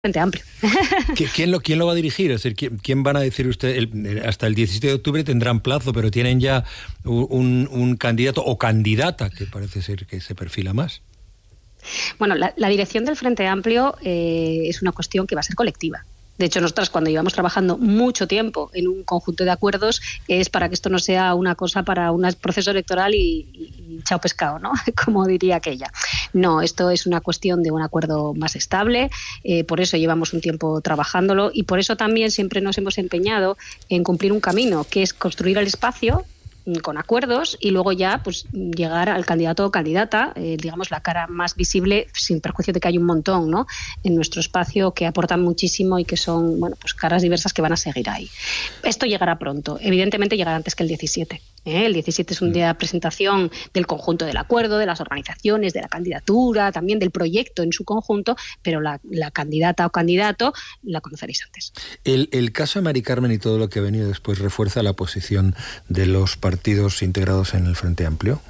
Frente Amplio. ¿Quién lo va a dirigir? Es decir, ¿quién van a decir usted? Hasta el 17 de octubre tendrán plazo, pero tienen ya un candidato o candidata que parece ser que se perfila más. Bueno, la dirección del Frente Amplio es una cuestión que va a ser colectiva. De hecho, nosotras cuando llevamos trabajando mucho tiempo en un conjunto de acuerdos es para que esto no sea una cosa para un proceso electoral y chao pescado, ¿no? Como diría aquella. No, esto es una cuestión de un acuerdo más estable, por eso llevamos un tiempo trabajándolo y por eso también siempre nos hemos empeñado en cumplir un camino, que es construir el espacio con acuerdos y luego ya pues llegar al candidato o candidata, digamos la cara más visible, sin perjuicio de que hay un montón, ¿no?, en nuestro espacio que aportan muchísimo y que son, bueno, pues caras diversas que van a seguir ahí. Esto llegará pronto, evidentemente llegará antes que el 17. El 17 es un día de presentación del conjunto del acuerdo, de las organizaciones, de la candidatura, también del proyecto en su conjunto, pero la candidata o candidato la conoceréis antes. El caso de Mari Carmen y todo lo que ha venido después refuerza la posición de los partidos integrados en el Frente Amplio.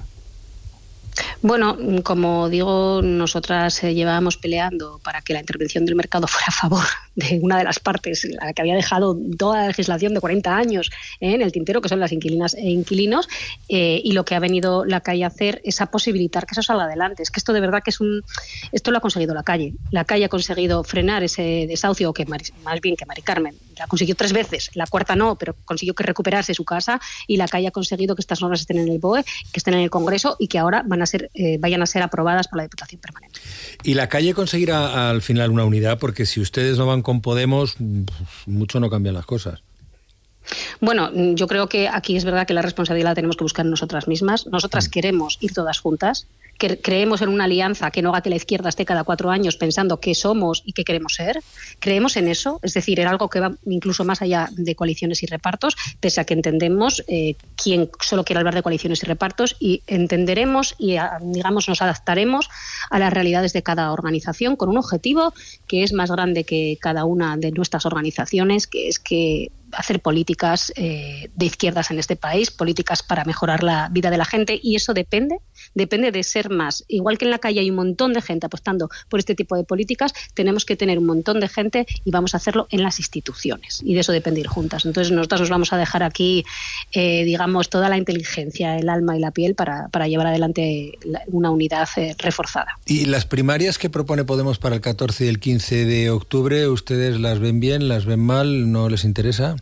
Bueno, como digo, nosotras llevábamos peleando para que la intervención del mercado fuera a favor de una de las partes, la que había dejado toda la legislación de 40 años en el tintero, que son las inquilinas e inquilinos, y lo que ha venido la calle a hacer es a posibilitar que eso salga adelante. Es que esto de verdad que esto lo ha conseguido la calle. La calle ha conseguido frenar ese desahucio, que más bien que Mari Carmen la consiguió 3 veces, la cuarta no, pero consiguió que recuperase su casa, y la calle ha conseguido que estas normas estén en el BOE, que estén en el Congreso y que ahora vayan a ser aprobadas por la Diputación Permanente. ¿Y la calle conseguirá al final una unidad? Porque si ustedes no van con Podemos, mucho no cambian las cosas. Bueno, yo creo que aquí es verdad que la responsabilidad la tenemos que buscar nosotras mismas. Nosotras queremos ir todas juntas, que creemos en una alianza que no haga que la izquierda esté cada 4 años pensando qué somos y qué queremos ser. Creemos en eso, es decir, en algo que va incluso más allá de coaliciones y repartos, pese a que entendemos quien solo quiere hablar de coaliciones y repartos, y entenderemos y, digamos, nos adaptaremos a las realidades de cada organización con un objetivo que es más grande que cada una de nuestras organizaciones, que es que hacer políticas de izquierdas en este país, políticas para mejorar la vida de la gente, y eso depende de ser más. Igual que en la calle hay un montón de gente apostando por este tipo de políticas, tenemos que tener un montón de gente y vamos a hacerlo en las instituciones, y de eso depende ir juntas. Entonces nosotros os vamos a dejar aquí, digamos, toda la inteligencia, el alma y la piel para llevar adelante una unidad reforzada. ¿Y las primarias que propone Podemos para el 14 y el 15 de octubre, ustedes las ven bien, las ven mal, no les interesa?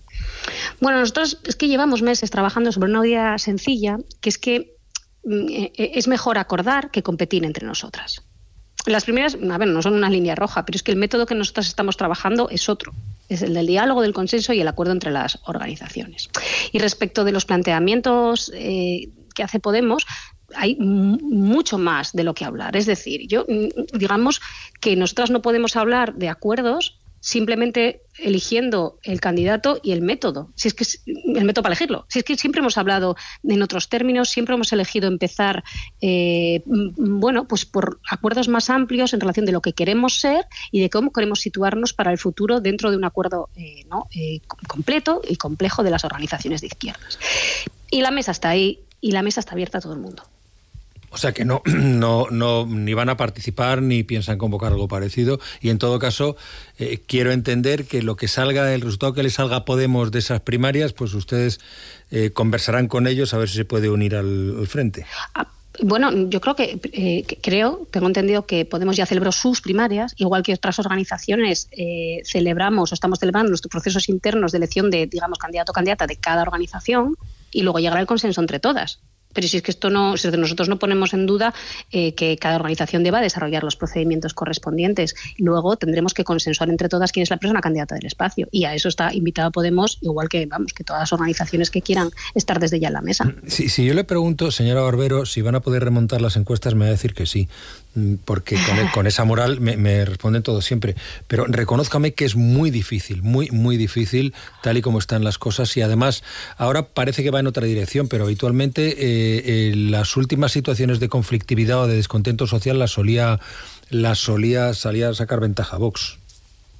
Bueno, nosotros es que llevamos meses trabajando sobre una idea sencilla, que es que es mejor acordar que competir entre nosotras. Las primeras, no son una línea roja, pero es que el método que nosotros estamos trabajando es otro. Es el del diálogo, del consenso y el acuerdo entre las organizaciones. Y respecto de los planteamientos que hace Podemos, hay mucho más de lo que hablar. Es decir, digamos que nosotras no podemos hablar de acuerdos simplemente eligiendo el candidato y el método, si es que el método para elegirlo. Si es que siempre hemos hablado en otros términos, siempre hemos elegido empezar pues por acuerdos más amplios en relación de lo que queremos ser y de cómo queremos situarnos para el futuro dentro de un acuerdo completo y complejo de las organizaciones de izquierdas. Y la mesa está ahí y la mesa está abierta a todo el mundo. O sea que no ni van a participar ni piensan convocar algo parecido, y en todo caso quiero entender que lo que salga, el resultado que le salga a Podemos de esas primarias, pues ustedes conversarán con ellos a ver si se puede unir al frente. Bueno, yo creo tengo entendido que Podemos ya celebró sus primarias, igual que otras organizaciones celebramos o estamos celebrando nuestros procesos internos de elección de, digamos, candidato o candidata de cada organización, y luego llegará el consenso entre todas. Pero si es que nosotros no ponemos en duda que cada organización deba desarrollar los procedimientos correspondientes. Luego tendremos que consensuar entre todas quién es la persona candidata del espacio. Y a eso está invitado Podemos, igual que todas las organizaciones que quieran estar desde ya en la mesa. Si yo le pregunto, señora Barbero, si van a poder remontar las encuestas, me va a decir que sí. Porque con esa moral me responden todos siempre. Pero reconózcame que es muy difícil, muy, muy difícil, tal y como están las cosas. Y además, ahora parece que va en otra dirección, pero habitualmente las últimas situaciones de conflictividad o de descontento social las solía salir a sacar ventaja Vox.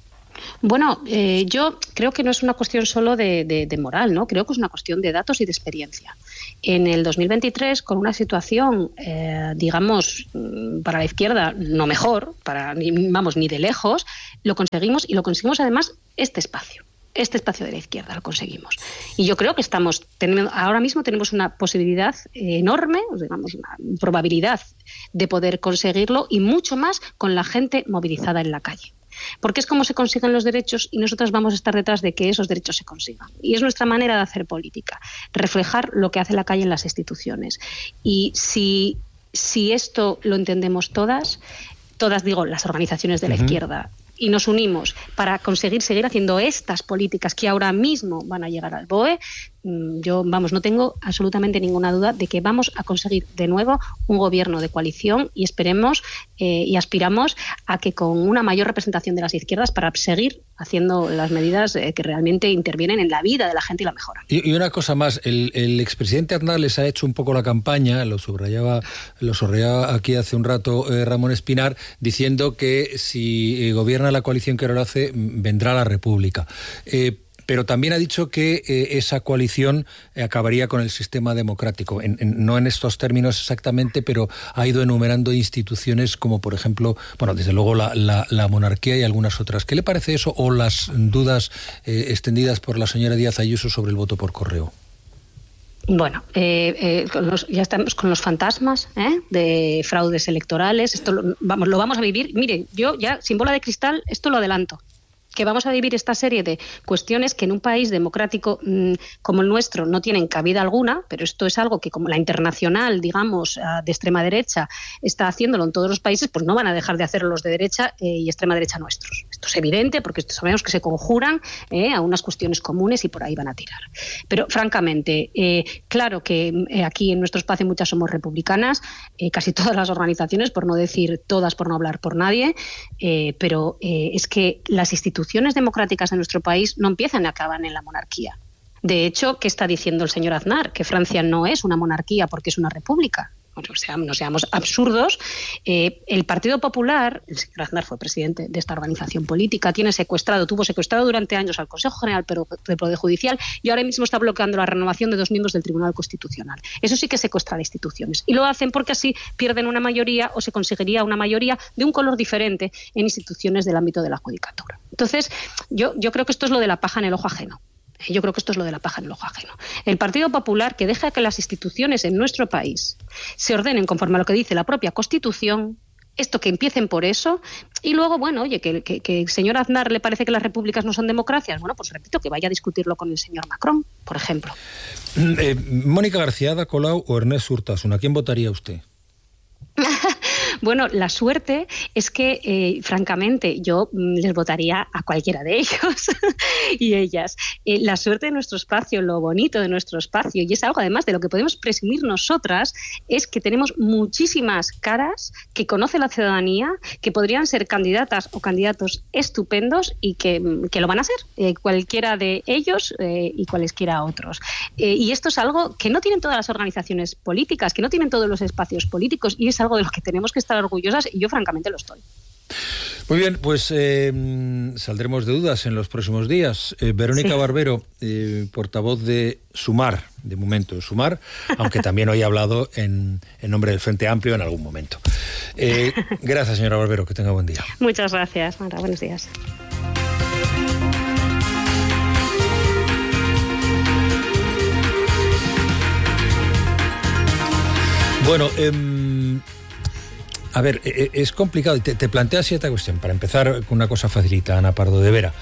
Bueno, yo creo que no es una cuestión solo de moral, ¿no? Creo que es una cuestión de datos y de experiencia. En el 2023, con una situación, digamos, para la izquierda no mejor, ni de lejos, lo conseguimos, y lo conseguimos además este espacio de la izquierda lo conseguimos. Y yo creo que ahora mismo tenemos una posibilidad enorme, digamos, una probabilidad de poder conseguirlo, y mucho más con la gente movilizada en la calle. Porque es como se consiguen los derechos, y nosotras vamos a estar detrás de que esos derechos se consigan. Y es nuestra manera de hacer política, reflejar lo que hace la calle en las instituciones. Y si esto lo entendemos todas digo, las organizaciones de la izquierda, y nos unimos para conseguir seguir haciendo estas políticas que ahora mismo van a llegar al BOE, yo, no tengo absolutamente ninguna duda de que vamos a conseguir de nuevo un gobierno de coalición, y esperemos y aspiramos a que con una mayor representación de las izquierdas para seguir haciendo las medidas que realmente intervienen en la vida de la gente y la mejoran. Y una cosa más, el expresidente Aznar les ha hecho un poco la campaña, lo subrayaba aquí hace un rato Ramón Espinar, diciendo que si gobierna la coalición que ahora lo hace, vendrá la República. Pero también ha dicho que esa coalición acabaría con el sistema democrático. No en estos términos exactamente, pero ha ido enumerando instituciones como, por ejemplo, desde luego la monarquía y algunas otras. ¿Qué le parece eso, o las dudas extendidas por la señora Díaz Ayuso sobre el voto por correo? Bueno, ya estamos con los fantasmas de fraudes electorales. Esto lo vamos a vivir. Mire, yo ya sin bola de cristal esto lo adelanto, que vamos a vivir esta serie de cuestiones que en un país democrático como el nuestro no tienen cabida alguna, pero esto es algo que, como la internacional, digamos, de extrema derecha está haciéndolo en todos los países, pues no van a dejar de hacerlo los de derecha y extrema derecha nuestros. Esto es evidente, porque sabemos que se conjuran a unas cuestiones comunes, y por ahí van a tirar. Pero, francamente, claro que aquí en nuestro espacio muchas somos republicanas, casi todas las organizaciones, por no decir todas, por no hablar por nadie, pero es que las instituciones democráticas de nuestro país no empiezan y acaban en la monarquía. De hecho, ¿qué está diciendo el señor Aznar? Que Francia no es una monarquía porque es una república. No seamos absurdos. El Partido Popular, el señor Aznar fue presidente de esta organización política, tuvo secuestrado durante años al Consejo General del Poder Judicial, y ahora mismo está bloqueando la renovación de 2 miembros del Tribunal Constitucional. Eso sí que secuestra las instituciones. Y lo hacen porque así pierden una mayoría, o se conseguiría una mayoría de un color diferente en instituciones del ámbito de la judicatura. Entonces, yo creo que esto es lo de la paja en el ojo ajeno. El Partido Popular, que deja que las instituciones en nuestro país se ordenen conforme a lo que dice la propia Constitución, esto que empiecen por eso, y luego, que el señor Aznar le parece que las repúblicas no son democracias, pues repito, que vaya a discutirlo con el señor Macron, por ejemplo. Mónica García, Ada Colau o Ernest Urtasun, ¿a quién votaría usted? Bueno, la suerte es que, francamente, yo les votaría a cualquiera de ellos y ellas. La suerte de nuestro espacio, lo bonito de nuestro espacio, y es algo además de lo que podemos presumir nosotras, es que tenemos muchísimas caras que conoce la ciudadanía, que podrían ser candidatas o candidatos estupendos, y que lo van a ser, cualquiera de ellos y cualesquiera otros. Y esto es algo que no tienen todas las organizaciones políticas, que no tienen todos los espacios políticos, y es algo de lo que tenemos que estar orgullosas, y yo francamente lo estoy. Muy bien, pues saldremos de dudas en los próximos días. Verónica Barbero, portavoz de Sumar, de momento Sumar, aunque también hoy ha hablado en nombre del Frente Amplio en algún momento. Gracias, señora Barbero, que tenga buen día. Muchas gracias, Mara, buenos días. Bueno, a ver, es complicado. Y te planteo así esta cuestión. Para empezar con una cosa facilita, Ana Pardo de Vera.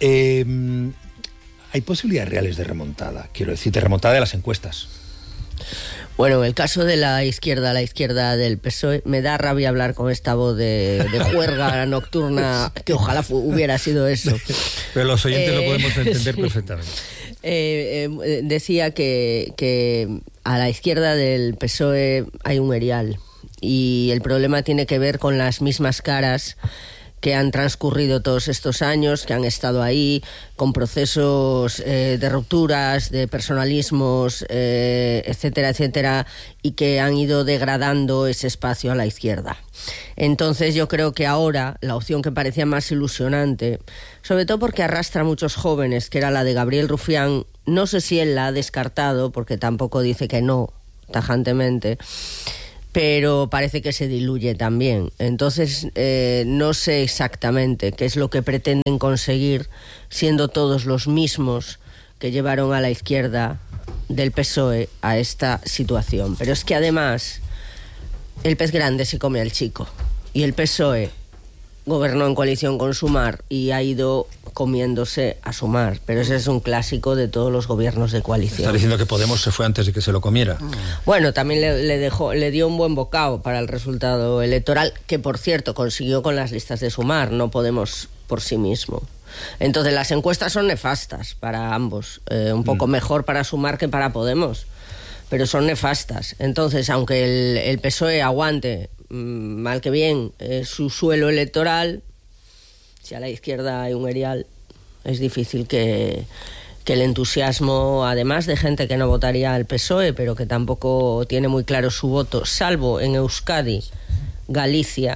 ¿Hay posibilidades reales de remontada? Quiero decir, de remontada de las encuestas. Bueno, el caso de la izquierda del PSOE, me da rabia hablar con esta voz de juerga nocturna, que ojalá hubiera sido eso. Pero los oyentes lo podemos entender perfectamente. Decía que a la izquierda del PSOE hay un erial, y el problema tiene que ver con las mismas caras que han transcurrido todos estos años, que han estado ahí con procesos de rupturas, de personalismos, etcétera, etcétera, y que han ido degradando ese espacio a la izquierda. Entonces yo creo que ahora la opción que parecía más ilusionante, sobre todo porque arrastra a muchos jóvenes, que era la de Gabriel Rufián, no sé si él la ha descartado, porque tampoco dice que no tajantemente, pero parece que se diluye también. Entonces no sé exactamente qué es lo que pretenden conseguir, siendo todos los mismos que llevaron a la izquierda del PSOE a esta situación. Pero es que además el pez grande se come al chico, y el PSOE gobernó en coalición con Sumar y ha ido comiéndose a Sumar, pero ese es un clásico de todos los gobiernos de coalición. ¿Está diciendo que Podemos se fue antes de que se lo comiera? Bueno, también le dio un buen bocado para el resultado electoral, que por cierto consiguió con las listas de Sumar, no Podemos por sí mismo. Entonces las encuestas son nefastas para ambos, un poco mejor para Sumar que para Podemos, pero son nefastas. Entonces, aunque el PSOE aguante mal que bien su suelo electoral, si a la izquierda hay un erial, es difícil que el entusiasmo, además de gente que no votaría al PSOE, pero que tampoco tiene muy claro su voto, salvo en Euskadi, Galicia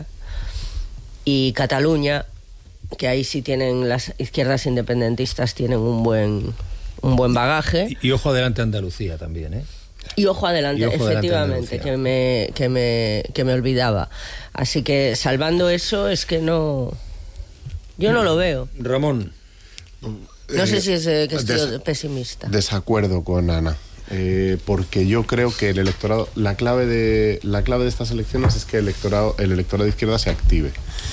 y Cataluña, que ahí sí tienen las izquierdas independentistas, tienen un buen bagaje. Y ojo adelante Andalucía también, ¿eh? Y ojo adelante, efectivamente, que me olvidaba. Así que salvando eso, es que no... Yo no lo veo. Ramón. No sé si es que estoy pesimista. Desacuerdo con Ana. Porque yo creo que el electorado, la clave de estas elecciones es que el electorado de izquierda se active.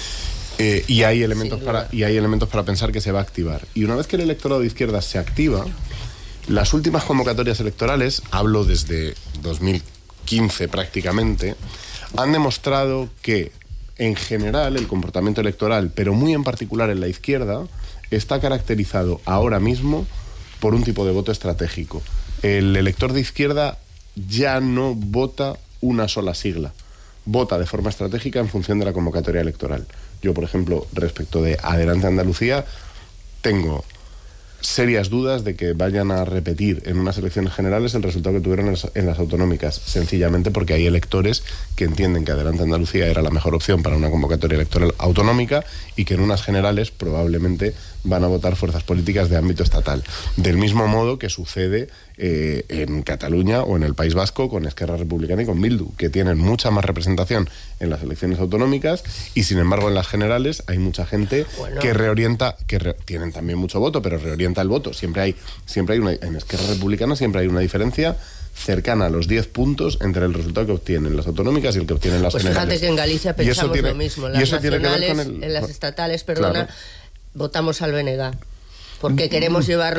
Y hay elementos para pensar que se va a activar. Y una vez que el electorado de izquierda se activa, las últimas convocatorias electorales, hablo desde 2015 prácticamente, han demostrado que en general el comportamiento electoral, pero muy en particular en la izquierda, está caracterizado ahora mismo por un tipo de voto estratégico. El elector de izquierda ya no vota una sola sigla, vota de forma estratégica en función de la convocatoria electoral. Yo, por ejemplo, respecto de Adelante Andalucía, tengo serias dudas de que vayan a repetir en unas elecciones generales el resultado que tuvieron en las autonómicas, sencillamente porque hay electores que entienden que Adelante Andalucía era la mejor opción para una convocatoria electoral autonómica y que en unas generales probablemente van a votar fuerzas políticas de ámbito estatal. Del mismo modo que sucede en Cataluña o en el País Vasco con Esquerra Republicana y con Bildu, que tienen mucha más representación en las elecciones autonómicas y sin embargo en las generales hay mucha gente que reorienta, tienen también mucho voto, pero reorienta el voto. Siempre hay en Esquerra Republicana siempre hay una diferencia cercana a los 10 puntos entre el resultado que obtienen las autonómicas y el que obtienen las generales. Fíjate que en Galicia pensamos lo mismo. Las nacionales, en las estatales, perdona, claro, votamos al BNG. Porque queremos llevar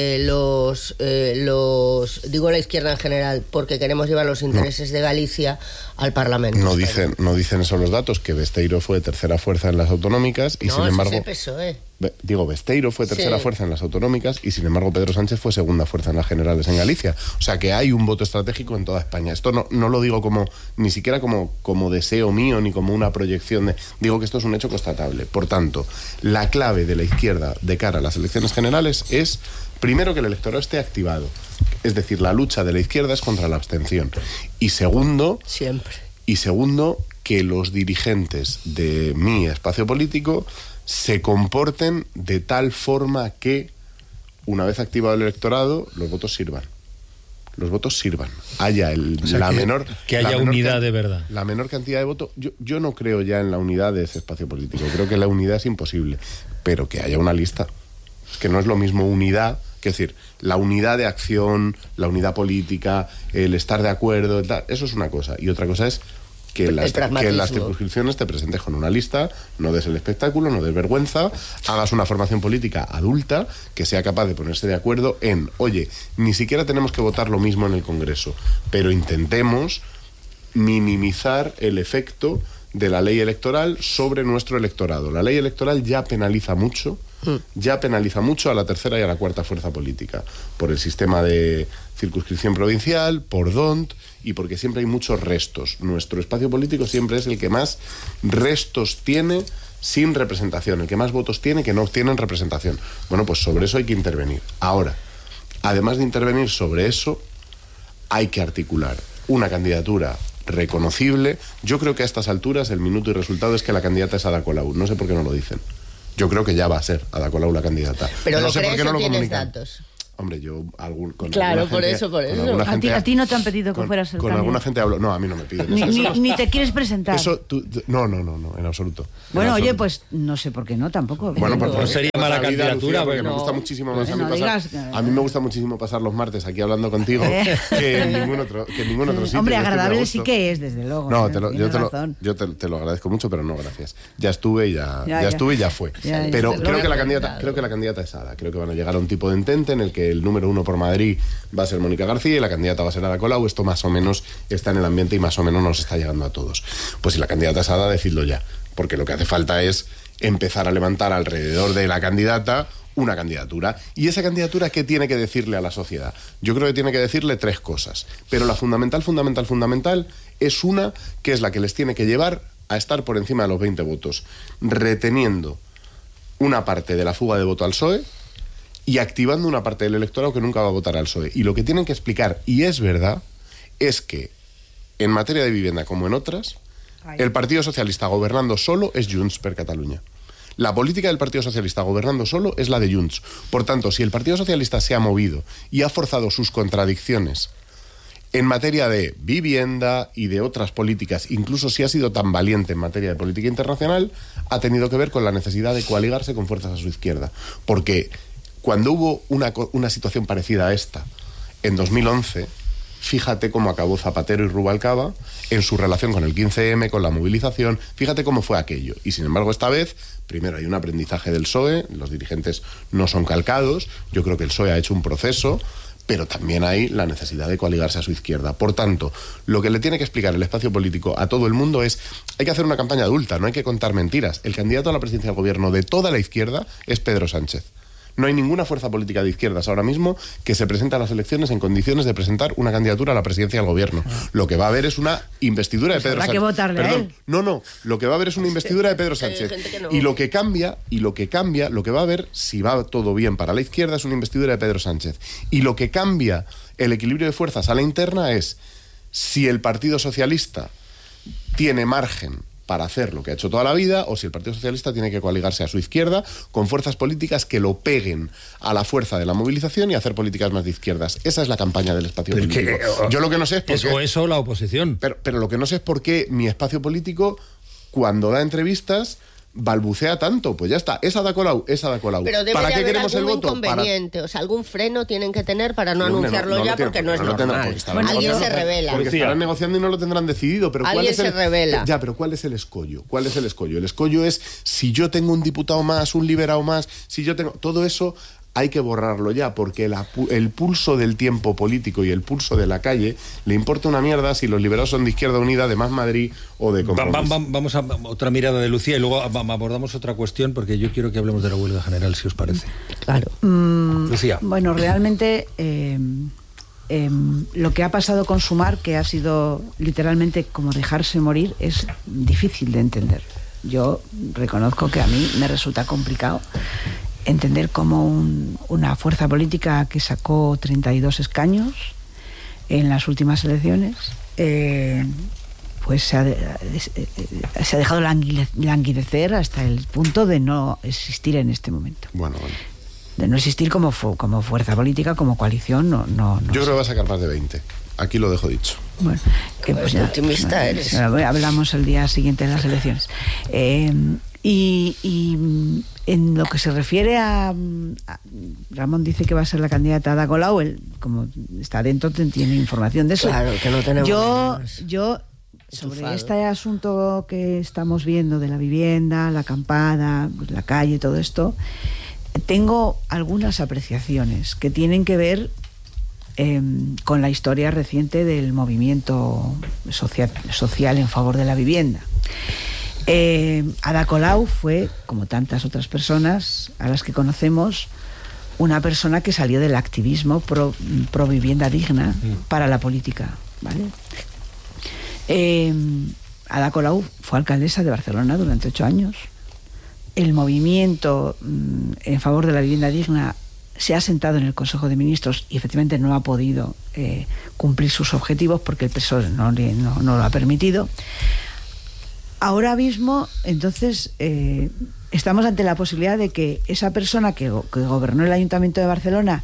digo la izquierda en general, porque queremos llevar los intereses de Galicia al Parlamento. No dicen eso los datos, que Besteiro fue tercera fuerza en las autonómicas y sin embargo... es el PSOE. Besteiro fue tercera fuerza en las autonómicas y sin embargo Pedro Sánchez fue segunda fuerza en las generales en Galicia. O sea que hay un voto estratégico en toda España. Esto no lo digo ni siquiera como deseo mío ni como una proyección. Digo que esto es un hecho constatable. Por tanto, la clave de la izquierda de cara a las elecciones generales es, primero, que el electorado esté activado. Es decir, la lucha de la izquierda es contra la abstención. Y segundo, que los dirigentes de mi espacio político se comporten de tal forma que, una vez activado el electorado, los votos sirvan. Haya que haya unidad de verdad. La menor cantidad de votos. Yo no creo ya en la unidad de ese espacio político. Creo que la unidad es imposible. Pero que haya una lista. Es que no es lo mismo unidad, que decir, la unidad de acción, la unidad política, el estar de acuerdo, eso es una cosa. Y otra cosa es que en las circunscripciones te presentes con una lista, no des el espectáculo, no des vergüenza, hagas una formación política adulta que sea capaz de ponerse de acuerdo en, oye, ni siquiera tenemos que votar lo mismo en el Congreso, pero intentemos minimizar el efecto de la ley electoral sobre nuestro electorado. La ley electoral ya penaliza mucho a la tercera y a la cuarta fuerza política, por el sistema de circunscripción provincial, por DONT, y porque siempre hay muchos restos. Nuestro espacio político siempre es el que más restos tiene sin representación, el que más votos tiene que no obtienen representación. Bueno, pues sobre eso hay que intervenir. Ahora, además de intervenir sobre eso, hay que articular una candidatura reconocible. Yo creo que a estas alturas el minuto y resultado es que la candidata es Ada Colau. No sé por qué no lo dicen. Yo creo que ya va a ser Ada Colau la candidata. Pero no sé por qué no lo tienes comunican. Datos. Hombre, yo claro, por eso. A ti no te han pedido que fueras el candidato. Con alguna gente hablo. No, a mí no me piden. Ni te quieres presentar. No, en absoluto. Bueno, oye, pues no sé por qué no, tampoco. Bueno, pues no sería mala candidatura. Lucía, porque me gusta muchísimo más a mí me gusta muchísimo pasar los martes aquí hablando contigo que en ningún otro sitio. Hombre, agradable sí que es, desde luego. No, yo te lo agradezco mucho, pero no, gracias. Ya estuve y ya fue. Pero creo que la candidata es Ada. Creo que van a llegar a un tipo de entente en el que el número 1 por Madrid va a ser Mónica García y la candidata va a ser Ada Colau. Esto más o menos está en el ambiente y más o menos nos está llegando a todos. Pues si la candidata es Ada, decidlo ya, porque lo que hace falta es empezar a levantar alrededor de la candidata una candidatura. ¿Y esa candidatura qué tiene que decirle a la sociedad? Yo creo que tiene que decirle 3 cosas, pero la fundamental es una que es la que les tiene que llevar a estar por encima de los 20 votos, reteniendo una parte de la fuga de voto al PSOE y activando una parte del electorado que nunca va a votar al PSOE. Y lo que tienen que explicar, y es verdad, es que en materia de vivienda como en otras, el Partido Socialista gobernando solo es Junts per Catalunya. La política del Partido Socialista gobernando solo es la de Junts. Por tanto, si el Partido Socialista se ha movido y ha forzado sus contradicciones en materia de vivienda y de otras políticas, incluso si ha sido tan valiente en materia de política internacional, ha tenido que ver con la necesidad de coaligarse con fuerzas a su izquierda. Porque cuando hubo una situación parecida a esta en 2011, fíjate cómo acabó Zapatero y Rubalcaba en su relación con el 15M, con la movilización, fíjate cómo fue aquello. Y sin embargo esta vez, primero hay un aprendizaje del PSOE, los dirigentes no son calcados, yo creo que el PSOE ha hecho un proceso, pero también hay la necesidad de coaligarse a su izquierda. Por tanto, lo que le tiene que explicar el espacio político a todo el mundo es: hay que hacer una campaña adulta, no hay que contar mentiras. El candidato a la presidencia del gobierno de toda la izquierda es Pedro Sánchez. No hay ninguna fuerza política de izquierdas ahora mismo que se presente a las elecciones en condiciones de presentar una candidatura a la presidencia del gobierno. Lo que va a haber es una investidura de Pedro Sánchez. Habrá que votarle a él. No, lo que va a haber es una investidura de Pedro Sánchez. Y lo que cambia, lo que va a haber, si va todo bien para la izquierda, es una investidura de Pedro Sánchez. Y lo que cambia el equilibrio de fuerzas a la interna es si el Partido Socialista tiene margen para hacer lo que ha hecho toda la vida, o si el Partido Socialista tiene que coaligarse a su izquierda con fuerzas políticas que lo peguen a la fuerza de la movilización y hacer políticas más de izquierdas. Esa es la campaña del espacio político. Yo lo que no sé es por qué... Eso la oposición. Pero lo que no sé es por qué mi espacio político, cuando da entrevistas, balbucea tanto. Pues ya está, es Ada Colau. Pero debe ¿Para de qué haber queremos el algún voto? inconveniente, o sea, algún freno tienen que tener para no anunciarlo ya, porque no es normal. Alguien se revela. Porque estarán negociando y no lo tendrán decidido. Pero alguien se revela. Ya, pero ¿cuál es el escollo? El escollo es si yo tengo un diputado más, un liberado más, si yo tengo... Todo eso hay que borrarlo ya, porque el pulso del tiempo político y el pulso de la calle le importa una mierda si los liberados son de Izquierda Unida, de Más Madrid o de Compromís. Vamos a otra mirada de Lucía y luego abordamos otra cuestión, porque yo quiero que hablemos de la huelga general, si os parece. Claro. Lucía. Bueno, realmente lo que ha pasado con Sumar, que ha sido literalmente como dejarse morir, es difícil de entender. Yo reconozco que a mí me resulta complicado entender cómo una fuerza política que sacó 32 escaños en las últimas elecciones pues se ha dejado languidecer hasta el punto de no existir en este momento. Bueno. De no existir como fuerza política, como coalición, no. Yo creo que va a sacar más de 20. Aquí lo dejo dicho. Bueno, pues ya, optimista eres. Hablamos el día siguiente de las elecciones. Y en lo que se refiere a Ramón dice que va a ser la candidata Ada Colau, él, como está dentro, tiene información de eso. Claro, que no tenemos. Yo sobre este asunto que estamos viendo de la vivienda, la acampada, la calle, todo esto, tengo algunas apreciaciones que tienen que ver con la historia reciente del movimiento social en favor de la vivienda. Ada Colau fue, como tantas otras personas a las que conocemos, una persona que salió del activismo pro vivienda digna para la política, ¿vale? Ada Colau fue alcaldesa de Barcelona durante 8 años. el movimiento en favor de la vivienda digna se ha sentado en el Consejo de Ministros y efectivamente no ha podido cumplir sus objetivos porque el PSOE no lo ha permitido. Ahora mismo, entonces, estamos ante la posibilidad de que esa persona que gobernó el Ayuntamiento de Barcelona,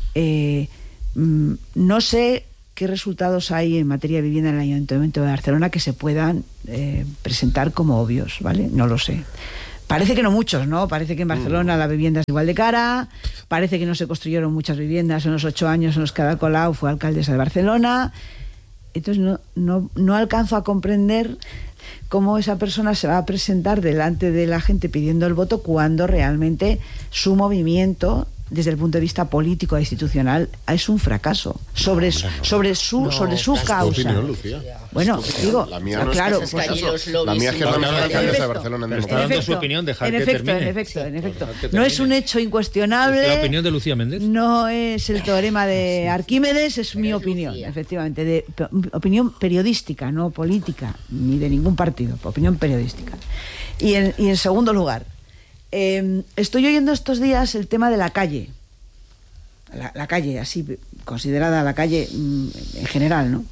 no sé qué resultados hay en materia de vivienda en el Ayuntamiento de Barcelona que se puedan presentar como obvios, ¿vale? No lo sé. Parece que no muchos, ¿no? Parece que en Barcelona la vivienda es igual de cara, parece que no se construyeron muchas viviendas en los 8 años en los que Ada Colau fue alcaldesa de Barcelona. Entonces no alcanzo a comprender cómo esa persona se va a presentar delante de la gente pidiendo el voto cuando realmente su movimiento, desde el punto de vista político e institucional, es un fracaso sobre su causa. Opinión, Lucía. Bueno, digo, la mía no claro, es la mía es que no es alcaldesa de Barcelona. Está dando su opinión, dejar que termine. En efecto. No es un hecho incuestionable. ¿Es la opinión de Lucía Méndez? No es el teorema de Arquímedes, es mi opinión, efectivamente, de opinión periodística, no política, ni de ningún partido, opinión periodística. Y en segundo lugar, estoy oyendo estos días el tema de la calle. La calle, así considerada la calle en general, ¿no?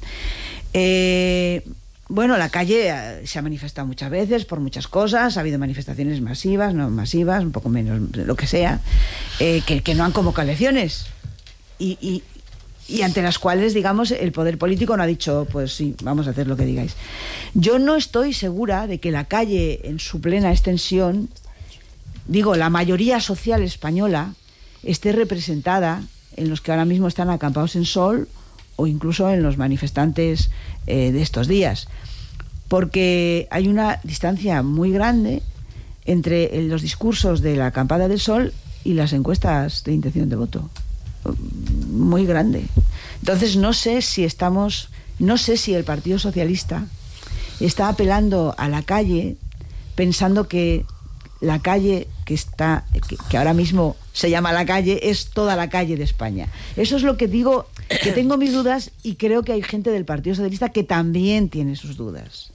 Bueno, la calle se ha manifestado muchas veces por muchas cosas, ha habido manifestaciones masivas, no masivas, un poco menos, lo que sea, que no han convocado elecciones y ante las cuales, digamos, el poder político no ha dicho, pues sí, vamos a hacer lo que digáis. Yo no estoy segura de que la calle en su plena extensión, digo, la mayoría social española, esté representada en los que ahora mismo están acampados en Sol o incluso en los manifestantes de estos días, porque hay una distancia muy grande entre los discursos de la acampada del Sol y las encuestas de intención de voto, muy grande. Entonces no sé si el Partido Socialista está apelando a la calle pensando que la calle que ahora mismo se llama la calle es toda la calle de España. Eso es lo que digo, que tengo mis dudas y creo que hay gente del Partido Socialista que también tiene sus dudas.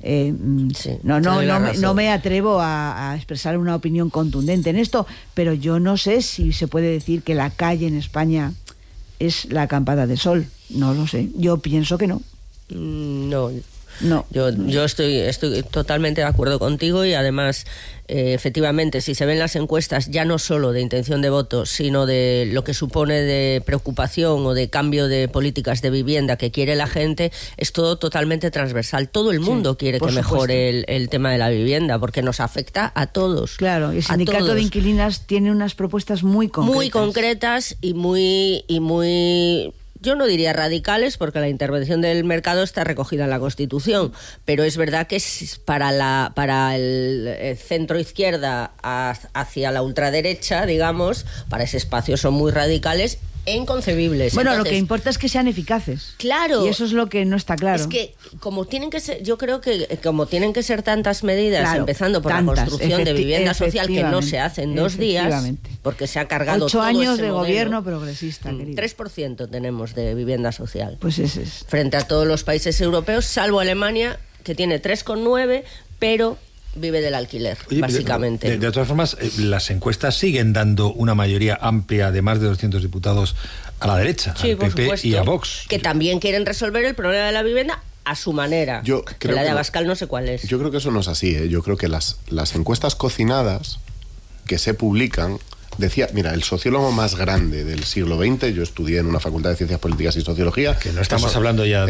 No me atrevo a expresar una opinión contundente en esto, pero yo no sé si se puede decir que la calle en España es la acampada de Sol. No lo sé. Yo pienso que no. No. Yo estoy totalmente de acuerdo contigo y además, efectivamente, si se ven las encuestas ya no solo de intención de voto, sino de lo que supone de preocupación o de cambio de políticas de vivienda que quiere la gente, es todo totalmente transversal. Todo el mundo quiere que mejore el tema de la vivienda porque nos afecta a todos. Claro, el sindicato de inquilinas tiene unas propuestas muy concretas. Muy concretas y muy yo no diría radicales, porque la intervención del mercado está recogida en la Constitución, pero es verdad que para el centro izquierda hacia la ultraderecha, digamos, para ese espacio son muy radicales e inconcebibles. Bueno, entonces, lo que importa es que sean eficaces. Claro. Y eso es lo que no está claro. Es que como tienen que ser, yo creo que como tienen que ser tantas medidas, claro, empezando por la construcción de vivienda social que no se hace en 2 días, porque se ha cargado 8 años de gobierno progresista, querido. 3% tenemos de vivienda social. Pues ese es. Frente a todos los países europeos, salvo Alemania, que tiene 3,9, pero vive del alquiler. Oye, básicamente. De todas formas, las encuestas siguen dando una mayoría amplia de más de 200 diputados a la derecha, sí, al PP supuesto, y a Vox. Que también quieren resolver el problema de la vivienda a su manera. Yo creo que la de Abascal no sé cuál es. Yo creo que eso no es así, ¿eh? Yo creo que las encuestas cocinadas que se publican, decía, mira, el sociólogo más grande del siglo XX, yo estudié en una facultad de Ciencias Políticas y Sociología. Que no estamos hablando ya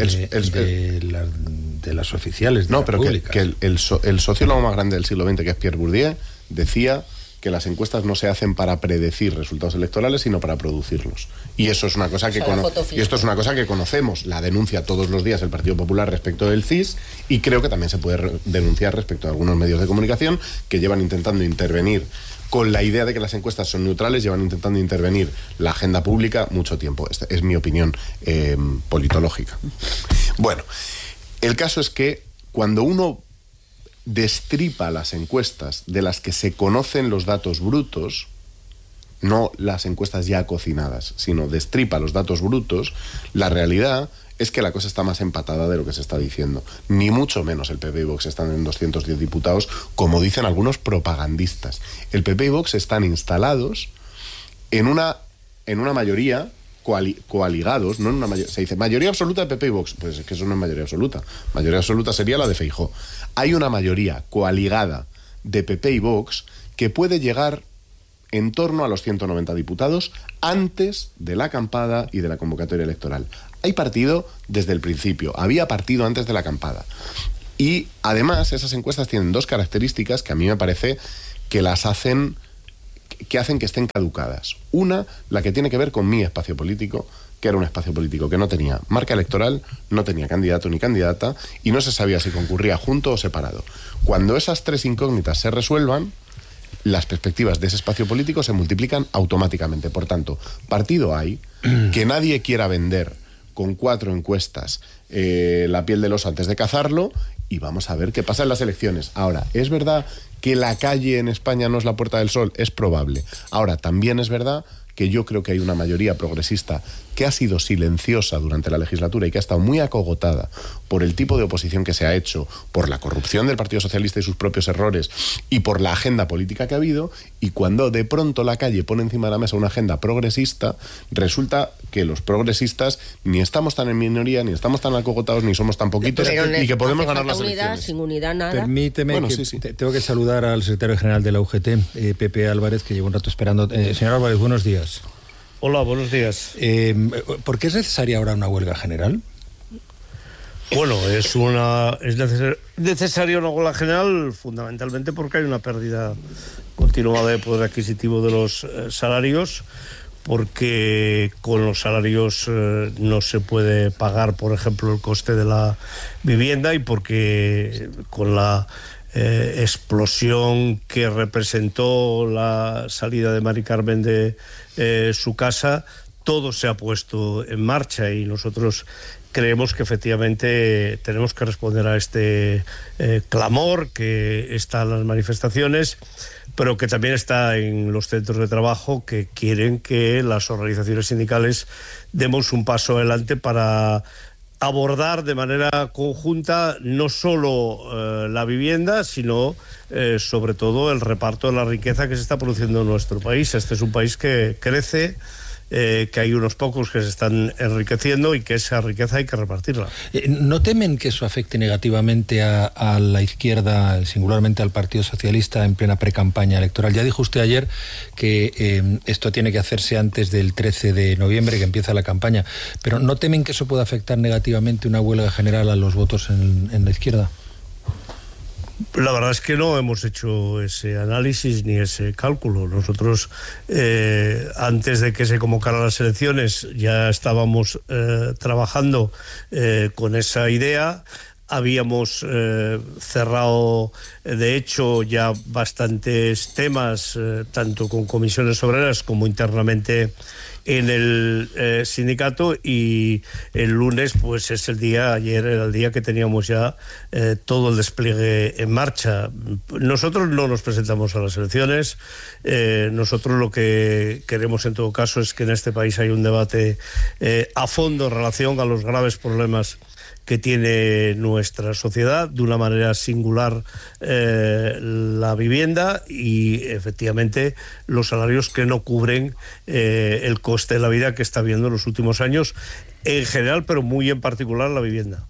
de las oficiales de no, la pero pública. que el sociólogo más grande del siglo XX, que es Pierre Bourdieu, decía que las encuestas no se hacen para predecir resultados electorales, sino para producirlos. Y eso es una cosa que esto es una cosa que conocemos, la denuncia todos los días el Partido Popular respecto del CIS, y creo que también se puede denunciar respecto a algunos medios de comunicación que llevan intentando intervenir con la idea de que las encuestas son neutrales, llevan intentando intervenir la agenda pública mucho tiempo. Esta es mi opinión politológica. Bueno, el caso es que cuando uno destripa las encuestas de las que se conocen los datos brutos, no las encuestas ya cocinadas, sino destripa los datos brutos, la realidad es que la cosa está más empatada de lo que se está diciendo. Ni mucho menos el PP y Vox están en 210 diputados, como dicen algunos propagandistas. El PP y Vox están instalados en una mayoría coaligados, no en una mayoría. Se dice mayoría absoluta de PP y Vox, pues es que eso no es mayoría absoluta. Mayoría absoluta sería la de Feijóo. Hay una mayoría coaligada de PP y Vox que puede llegar en torno a los 190 diputados antes de la acampada y de la convocatoria electoral. Hay partido desde el principio, había partido antes de la acampada. Y además esas encuestas tienen dos características que a mí me parece que hacen que estén caducadas. Una, la que tiene que ver con mi espacio político, que era un espacio político que no tenía marca electoral, no tenía candidato ni candidata y no se sabía si concurría junto o separado. Cuando esas tres incógnitas se resuelvan, las perspectivas de ese espacio político se multiplican automáticamente. Por tanto, partido hay, que nadie quiera vender con 4 encuestas la piel del oso antes de cazarlo, y vamos a ver qué pasa en las elecciones. Ahora, ¿es verdad que la calle en España no es la Puerta del Sol? Es probable. Ahora, también es verdad que yo creo que hay una mayoría progresista que ha sido silenciosa durante la legislatura y que ha estado muy acogotada por el tipo de oposición que se ha hecho, por la corrupción del Partido Socialista y sus propios errores y por la agenda política que ha habido, y cuando de pronto la calle pone encima de la mesa una agenda progresista, resulta que los progresistas ni estamos tan en minoría, ni estamos tan acogotados, ni somos tan poquitos, y que podemos ganar las elecciones. Sin unidad, nada. Permíteme, bueno, que sí. tengo que saludar al secretario general de la UGT, Pepe Álvarez, que lleva un rato esperando. Señor Álvarez, buenos días. Hola, buenos días. ¿Por qué es necesaria ahora una huelga general? Bueno, es necesaria una huelga general fundamentalmente porque hay una pérdida continuada de poder adquisitivo de los salarios, porque con los salarios no se puede pagar, por ejemplo, el coste de la vivienda, y porque con la explosión que representó la salida de Mari Carmen de su casa, todo se ha puesto en marcha, y nosotros creemos que efectivamente tenemos que responder a este clamor que está en las manifestaciones, pero que también está en los centros de trabajo, que quieren que las organizaciones sindicales demos un paso adelante para abordar de manera conjunta no solo la vivienda, sino sobre todo el reparto de la riqueza que se está produciendo en nuestro país. Este es un país que crece, que hay unos pocos que se están enriqueciendo y que esa riqueza hay que repartirla. ¿No temen que eso afecte negativamente a la izquierda, singularmente al Partido Socialista, en plena precampaña electoral? Ya dijo usted ayer que esto tiene que hacerse antes del 13 de noviembre, que empieza la campaña, pero ¿no temen que eso pueda afectar negativamente una huelga general a los votos en la izquierda? La verdad es que no hemos hecho ese análisis ni ese cálculo. Nosotros, antes de que se convocaran las elecciones, ya estábamos trabajando con esa idea. Habíamos cerrado, de hecho, ya bastantes temas, tanto con comisiones obreras como internamente en el sindicato, y el lunes pues es ayer era el día que teníamos ya todo el despliegue en marcha. Nosotros no nos presentamos a las elecciones, nosotros lo que queremos en todo caso es que en este país haya un debate a fondo en relación a los graves problemas que tiene nuestra sociedad, de una manera singular la vivienda y efectivamente los salarios que no cubren el coste de la vida que está habiendo en los últimos años en general, pero muy en particular la vivienda.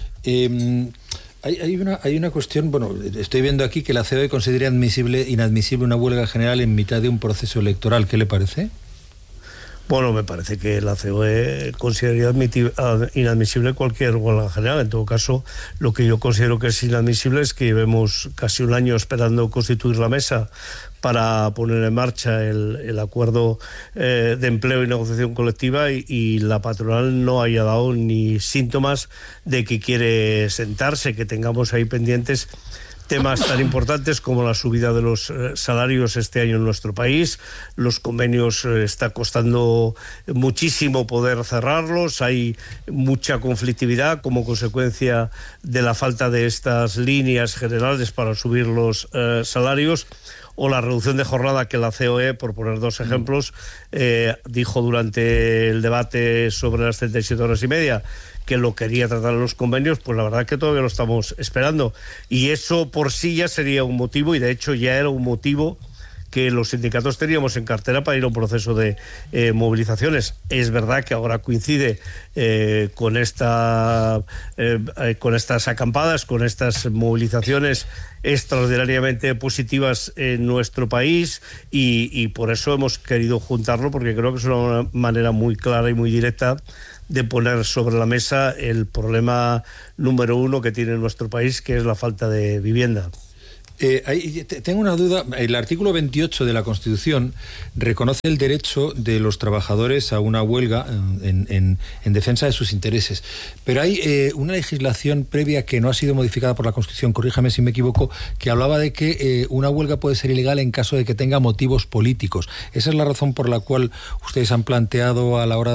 Hay una cuestión, bueno, estoy viendo aquí que la COE considera inadmisible una huelga general en mitad de un proceso electoral. ¿Qué le parece? Bueno, me parece que la COE consideraría inadmisible cualquier huelga general. En todo caso, lo que yo considero que es inadmisible es que llevemos casi un año esperando constituir la mesa para poner en marcha el acuerdo de empleo y negociación colectiva y la patronal no haya dado ni síntomas de que quiere sentarse, que tengamos ahí pendientes temas tan importantes como la subida de los salarios este año en nuestro país. Los convenios está costando muchísimo poder cerrarlos, hay mucha conflictividad como consecuencia de la falta de estas líneas generales para subir los salarios, o la reducción de jornada que la COE, por poner dos ejemplos, dijo durante el debate sobre las 37 horas y media que lo quería tratar en los convenios, pues la verdad que todavía lo estamos esperando. Y eso por sí ya sería un motivo, y de hecho ya era un motivo que los sindicatos teníamos en cartera para ir a un proceso de movilizaciones. Es verdad que ahora coincide con estas acampadas, con estas movilizaciones extraordinariamente positivas en nuestro país, y por eso hemos querido juntarlo, porque creo que es una manera muy clara y muy directa de poner sobre la mesa el problema número uno que tiene nuestro país, que es la falta de vivienda. Tengo una duda. El artículo 28 de la Constitución reconoce el derecho de los trabajadores a una huelga en defensa de sus intereses. Pero hay una legislación previa que no ha sido modificada por la Constitución, corríjame si me equivoco, que hablaba de que una huelga puede ser ilegal en caso de que tenga motivos políticos. ¿Esa es la razón por la cual ustedes han planteado a la hora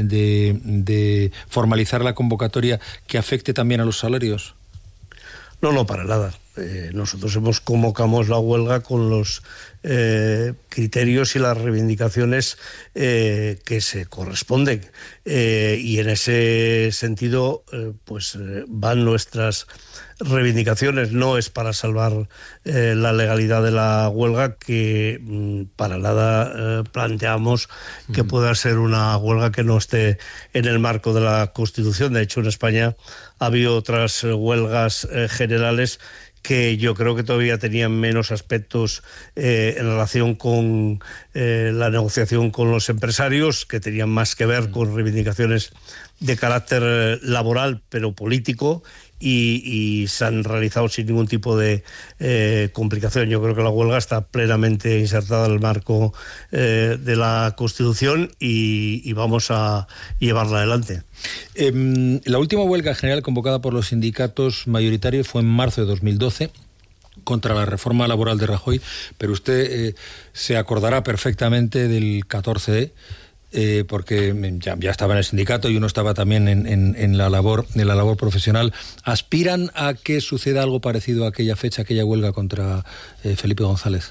de formalizar la convocatoria que afecte también a los salarios? No, para nada. Nosotros convocamos la huelga con los criterios y las reivindicaciones que se corresponden, y en ese sentido van nuestras reivindicaciones. No es para salvar la legalidad de la huelga, que para nada planteamos que pueda ser una huelga que no esté en el marco de la Constitución. De hecho, en España ha habido otras huelgas generales que yo creo que todavía tenían menos aspectos en relación con la negociación con los empresarios, que tenían más que ver con reivindicaciones de carácter laboral, pero político, y se han realizado sin ningún tipo de complicación. Yo creo que la huelga está plenamente insertada en el marco de la Constitución, y vamos a llevarla adelante. La última huelga general convocada por los sindicatos mayoritarios fue en marzo de 2012 contra la reforma laboral de Rajoy, pero usted se acordará perfectamente del 14D, porque ya estaba en el sindicato y uno estaba también en la labor profesional. ¿Aspiran a que suceda algo parecido a aquella fecha, aquella huelga contra Felipe González?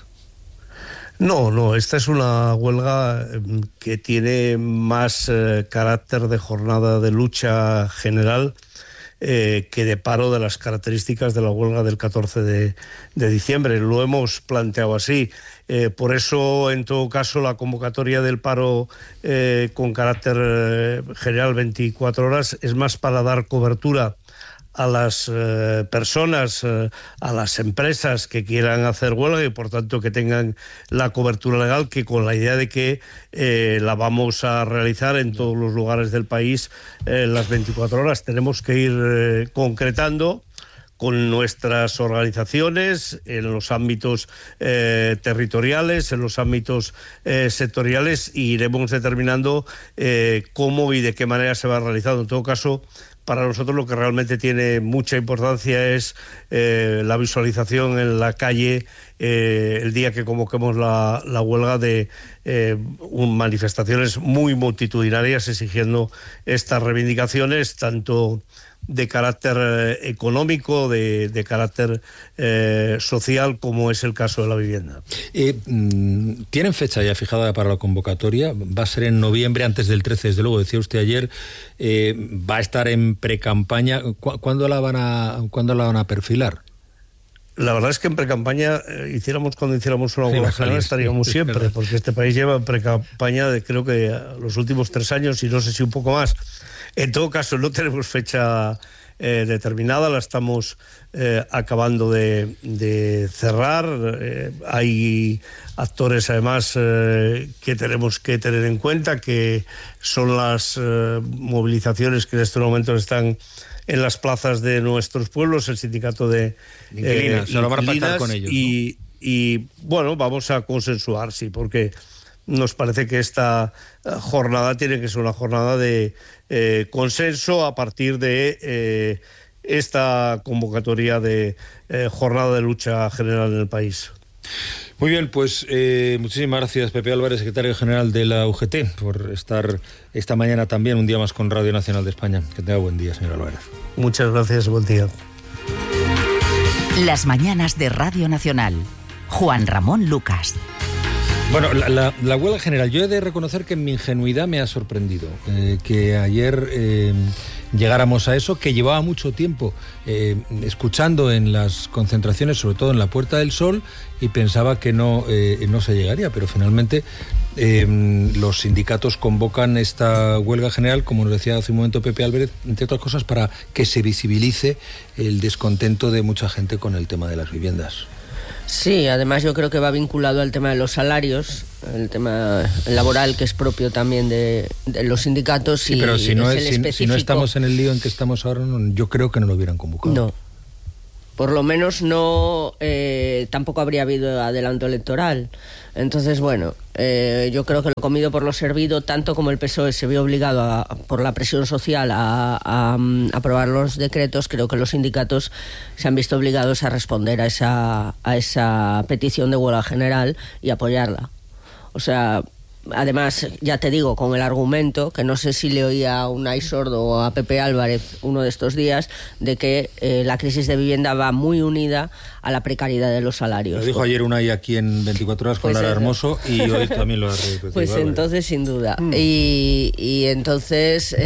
No, esta es una huelga que tiene más carácter de jornada de lucha general que de paro, de las características de la huelga del 14 de diciembre. Lo hemos planteado así. Por eso, en todo caso, la convocatoria del paro con carácter general 24 horas es más para dar cobertura a las personas, a las empresas que quieran hacer huelga, y por tanto que tengan la cobertura legal, que con la idea de que la vamos a realizar en todos los lugares del país las 24 horas. Tenemos que ir concretando con nuestras organizaciones en los ámbitos territoriales, en los ámbitos sectoriales, y iremos determinando cómo y de qué manera se va realizando. En todo caso, para nosotros lo que realmente tiene mucha importancia es la visualización en la calle el día que convoquemos la huelga, de manifestaciones muy multitudinarias exigiendo estas reivindicaciones, tanto de carácter económico, de carácter social, como es el caso de la vivienda. ¿Tienen fecha ya fijada para la convocatoria? ¿Va a ser en noviembre, antes del 13, desde luego? Decía usted ayer, ¿va a estar en precampaña? ¿Cuándo la van a perfilar? La verdad es que en precampaña, cuando hiciéramos una huelga general, estaríamos siempre, porque este país lleva en precampaña de, creo que los últimos 3 años, y no sé si un poco más. En todo caso, no tenemos fecha determinada, la estamos acabando de cerrar. Hay actores, además, que tenemos que tener en cuenta, que son las movilizaciones que en estos momentos están en las plazas de nuestros pueblos, el sindicato de inquilinas, se lo van a pactar con ellos, y bueno, vamos a consensuar, sí, porque nos parece que esta jornada tiene que ser una jornada de consenso a partir de esta convocatoria de jornada de lucha general en el país. Muy bien, pues muchísimas gracias, Pepe Álvarez, secretario general de la UGT, por estar esta mañana también, un día más, con Radio Nacional de España. Que tenga buen día, señor Álvarez. Muchas gracias, buen día. Las mañanas de Radio Nacional. Juan Ramón Lucas. Bueno, la huelga general, yo he de reconocer que mi ingenuidad me ha sorprendido, que ayer llegáramos a eso, que llevaba mucho tiempo escuchando en las concentraciones, sobre todo en la Puerta del Sol, y pensaba que no se llegaría, pero finalmente los sindicatos convocan esta huelga general, como nos decía hace un momento Pepe Álvarez, entre otras cosas para que se visibilice el descontento de mucha gente con el tema de las viviendas. Sí, además yo creo que va vinculado al tema de los salarios, el tema laboral que es propio también de los sindicatos. Sí, pero si no estamos en el lío en que estamos ahora, yo creo que no lo hubieran convocado. No. Por lo menos no, tampoco habría habido adelanto electoral. Entonces, bueno, yo creo que lo comido por lo servido, tanto como el PSOE se vio obligado por la presión social a aprobar los decretos, creo que los sindicatos se han visto obligados a responder a esa petición de huelga general y apoyarla. O sea, además, ya te digo, con el argumento, que no sé si le oía a Unai Sordo o a Pepe Álvarez uno de estos días, de que la crisis de vivienda va muy unida a la precariedad de los salarios. Lo dijo ayer Unai aquí en 24 horas con Lara Hermoso, y hoy también lo ha repetido. Pues entonces, sin duda. Y entonces...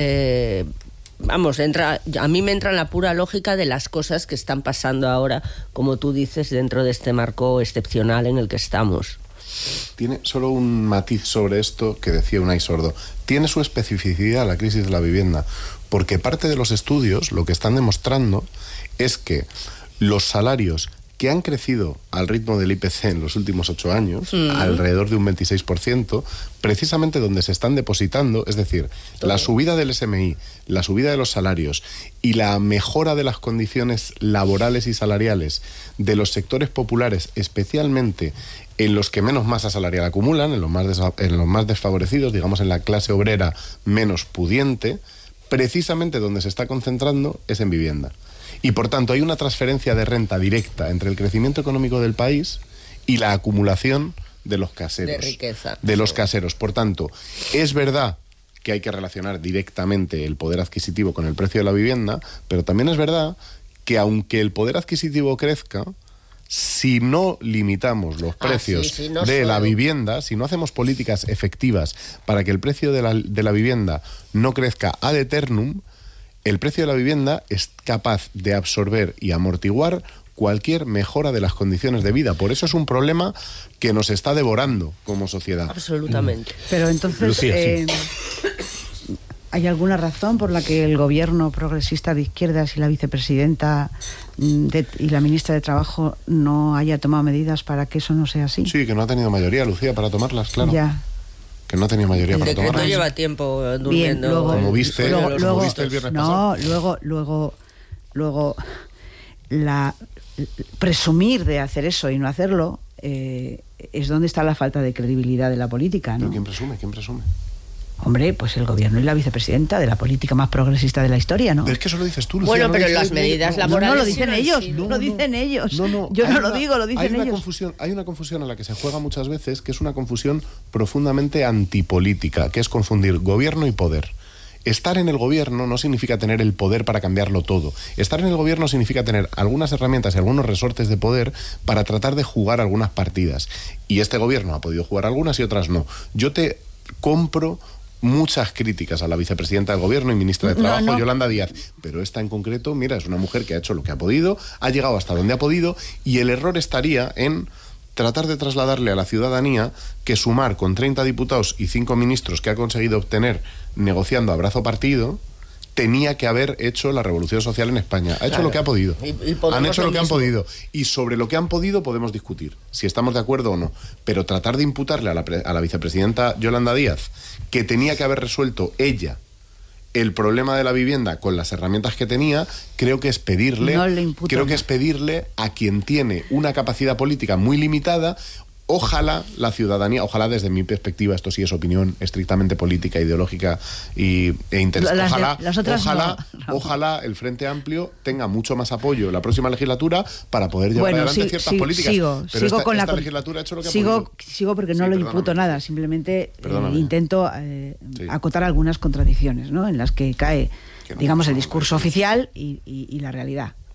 vamos, a mí me entra en la pura lógica de las cosas que están pasando ahora, como tú dices, dentro de este marco excepcional en el que estamos. Tiene solo un matiz sobre esto que decía Unai Sordo. Tiene su especificidad la crisis de la vivienda, porque parte de los estudios lo que están demostrando es que los salarios que han crecido al ritmo del IPC en los últimos 8 años, alrededor de un 26%, precisamente donde se están depositando, es decir, la subida del SMI, la subida de los salarios y la mejora de las condiciones laborales y salariales de los sectores populares, especialmente en los que menos masa salarial acumulan, en los más desfavorecidos, digamos en la clase obrera menos pudiente, precisamente donde se está concentrando es en vivienda. Y por tanto hay una transferencia de renta directa entre el crecimiento económico del país y la acumulación de los caseros. De riqueza. De los caseros. Por tanto, es verdad que hay que relacionar directamente el poder adquisitivo con el precio de la vivienda, pero también es verdad que aunque el poder adquisitivo crezca, si no limitamos los precios de la vivienda, si no hacemos políticas efectivas para que el precio de la vivienda no crezca ad eternum, el precio de la vivienda es capaz de absorber y amortiguar cualquier mejora de las condiciones de vida. Por eso es un problema que nos está devorando como sociedad. Absolutamente. Pero entonces, Lucía, sí. ¿hay alguna razón por la que el gobierno progresista de izquierdas y la vicepresidenta y la ministra de Trabajo no haya tomado medidas para que eso no sea así? Sí, que no ha tenido mayoría, Lucía, para tomarlas, claro. Ya. Que no tenía mayoría para tomarlas. El decreto lleva tiempo durmiendo. Bien, luego, como viste el viernes pasado. Luego presumir de hacer eso y no hacerlo es donde está la falta de credibilidad de la política, ¿no? ¿Pero quién presume? ¿Quién presume? Hombre, pues el gobierno y la vicepresidenta de la política más progresista de la historia, ¿no? Pero es que eso lo dices tú, Lucía. Bueno, no pero lo las medidas laborales... No lo dicen ellos, lo dicen ellos. Yo no lo digo, lo dicen ellos. Hay una confusión a la que se juega muchas veces, que es una confusión profundamente antipolítica, que es confundir gobierno y poder. Estar en el gobierno no significa tener el poder para cambiarlo todo. Estar en el gobierno significa tener algunas herramientas y algunos resortes de poder para tratar de jugar algunas partidas. Y este gobierno ha podido jugar algunas y otras no. Yo te compro muchas críticas a la vicepresidenta del gobierno y ministra de Trabajo, Yolanda Díaz, pero esta en concreto, mira, es una mujer que ha hecho lo que ha podido, ha llegado hasta donde ha podido, y el error estaría en tratar de trasladarle a la ciudadanía que Sumar, con 30 diputados y 5 ministros que ha conseguido obtener negociando a brazo partido, tenía que haber hecho la revolución social en España. Ha hecho lo que ha podido. Han hecho lo que han podido. Y sobre lo que han podido podemos discutir, si estamos de acuerdo o no. Pero tratar de imputarle a la vicepresidenta Yolanda Díaz que tenía que haber resuelto ella el problema de la vivienda con las herramientas que tenía, creo que es pedirle a quien tiene una capacidad política muy limitada. Ojalá la ciudadanía, ojalá desde mi perspectiva, esto sí es opinión estrictamente política, ideológica e interesada, ojalá el Frente Amplio tenga mucho más apoyo en la próxima legislatura para poder llevar adelante ciertas políticas. Pero esta legislatura ha hecho lo que ha podido. Sigo porque no lo imputo nada, simplemente intento acotar algunas contradicciones, ¿no?, en las que cae, digamos, el discurso oficial y la realidad,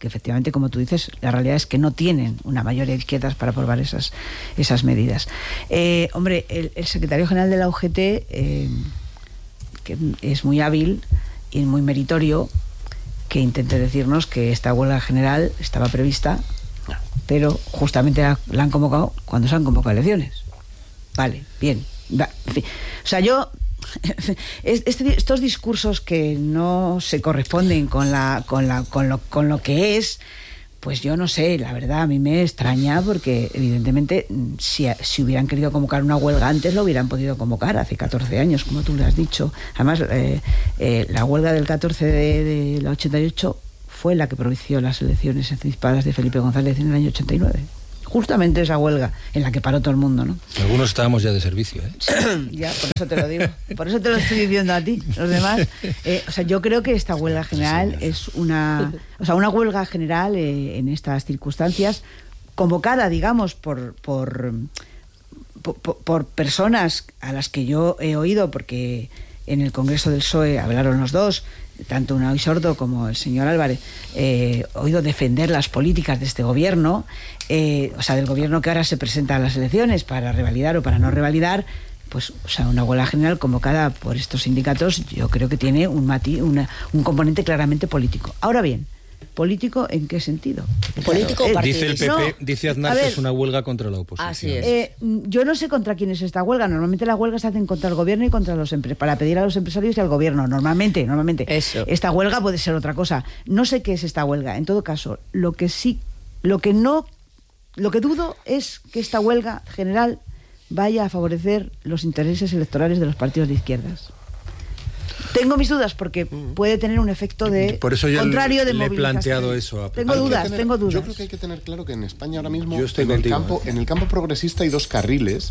que efectivamente, como tú dices, la realidad es que no tienen una mayoría de izquierdas para aprobar esas medidas. Hombre, el secretario general de la UGT, que es muy hábil y muy meritorio, que intente decirnos que esta huelga general estaba prevista, pero justamente la han convocado cuando se han convocado elecciones. Vale, bien. En fin. O sea, yo... estos discursos que no se corresponden con lo que es, pues yo no sé, la verdad a mí me extraña, porque evidentemente si hubieran querido convocar una huelga antes, lo hubieran podido convocar hace 14 años, como tú le has dicho. Además, la huelga del 14 del 88 fue la que propició las elecciones anticipadas de Felipe González en el año 89. Justamente esa huelga en la que paró todo el mundo, ¿no? Algunos estábamos ya de servicio, ¿eh? Ya, por eso te lo digo. Por eso te lo estoy diciendo a ti. Los demás, o sea, yo creo que esta huelga general es una huelga general en estas circunstancias, convocada, digamos, por personas a las que yo he oído, porque en el Congreso del PSOE hablaron los dos, tanto Unai Sordo como el señor Álvarez, he oído defender las políticas de este gobierno, o sea, del gobierno que ahora se presenta a las elecciones para revalidar o para no revalidar. Pues, o sea, una huelga general convocada por estos sindicatos, yo creo que tiene un componente claramente político. Ahora bien, ¿político en qué sentido? ¿Político o dice el PP, no, dice Aznar que es una huelga contra la oposición. Así es. Yo no sé contra quién es esta huelga. Normalmente las huelgas se hacen contra el gobierno y contra los para pedir a los empresarios y al gobierno. Normalmente. Eso. Esta huelga puede ser otra cosa. No sé qué es esta huelga. En todo caso, lo que dudo es que esta huelga general vaya a favorecer los intereses electorales de los partidos de izquierdas. Tengo mis dudas porque puede tener un efecto por eso contrario de le he movilización. planteado eso. Tengo dudas. Yo creo que hay que tener claro que en España ahora mismo, en el campo progresista hay dos carriles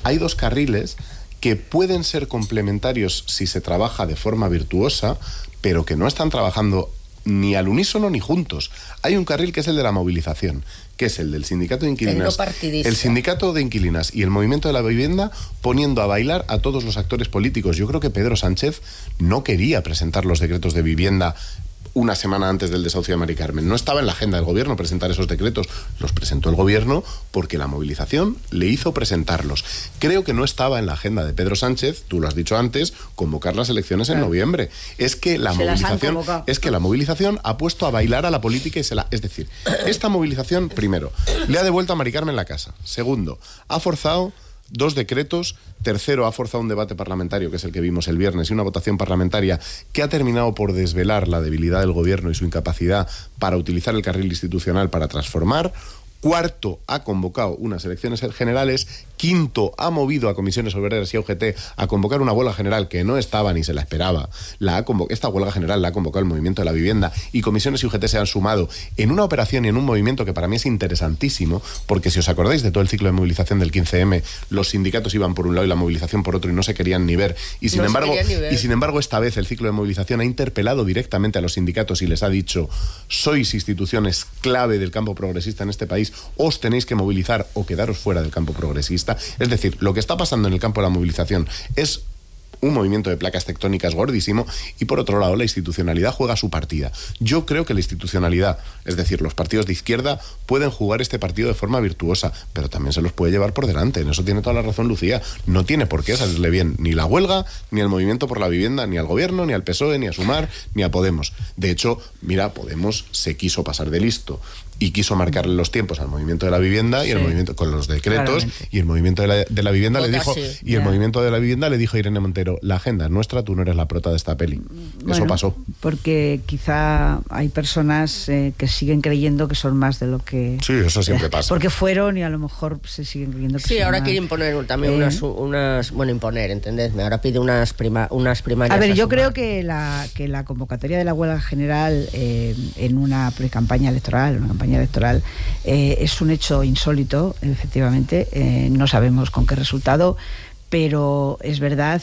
que pueden ser complementarios si se trabaja de forma virtuosa, pero que no están trabajando ni al unísono ni juntos. Hay un carril que es el de la movilización, que es el del sindicato de inquilinas, el no partidista, el sindicato de inquilinas y el movimiento de la vivienda, poniendo a bailar a todos los actores políticos. Yo creo que Pedro Sánchez no quería presentar los decretos de vivienda una semana antes del desahucio de Mari Carmen. No estaba en la agenda del gobierno presentar esos decretos. Los presentó el gobierno porque la movilización le hizo presentarlos. Creo que no estaba en la agenda de Pedro Sánchez, tú lo has dicho antes, convocar las elecciones en noviembre. Es que la movilización ha puesto a bailar a la política es decir, esta movilización, primero, le ha devuelto a Mari Carmen la casa. Segundo, ha forzado 2 decretos. Tercero, ha forzado un debate parlamentario, que es el que vimos el viernes, y una votación parlamentaria que ha terminado por desvelar la debilidad del gobierno y su incapacidad para utilizar el carril institucional para transformar. Cuarto, ha convocado unas elecciones generales. Quinto, ha movido a Comisiones Obreras y a UGT a convocar una huelga general que no estaba ni se la esperaba. Esta huelga general la ha convocado el Movimiento de la Vivienda, y Comisiones y UGT se han sumado en una operación y en un movimiento que para mí es interesantísimo, porque si os acordáis de todo el ciclo de movilización del 15M, los sindicatos iban por un lado y la movilización por otro y no se querían ni ver. Y sin embargo, esta vez el ciclo de movilización ha interpelado directamente a los sindicatos y les ha dicho: sois instituciones clave del campo progresista en este país, os tenéis que movilizar o quedaros fuera del campo progresista. Es decir, lo que está pasando en el campo de la movilización es un movimiento de placas tectónicas gordísimo, y por otro lado la institucionalidad juega su partida. Yo creo que la institucionalidad, es decir, los partidos de izquierda, pueden jugar este partido de forma virtuosa, pero también se los puede llevar por delante. En eso tiene toda la razón Lucía. No tiene por qué salirle bien ni la huelga, ni el movimiento por la vivienda, ni al gobierno, ni al PSOE, ni a Sumar, ni a Podemos. De hecho, mira, Podemos se quiso pasar de listo y quiso marcarle los tiempos al movimiento de la vivienda, y el movimiento con los decretos, claramente. Y el movimiento de la vivienda le dijo, el movimiento de la vivienda le dijo a Irene Montero: la agenda es nuestra, tú no eres la prota de esta peli. Bueno, eso pasó. Porque quizá hay personas que siguen creyendo que son más de lo que... Sí, eso siempre pasa. Porque fueron, y a lo mejor se siguen creyendo que sí, son ahora más. Quieren poner también imponer, entendedme. Ahora pide unas primarias. A ver, yo creo que la convocatoria de la huelga general en una pre-campaña electoral, es un hecho insólito, efectivamente. No sabemos con qué resultado, pero es verdad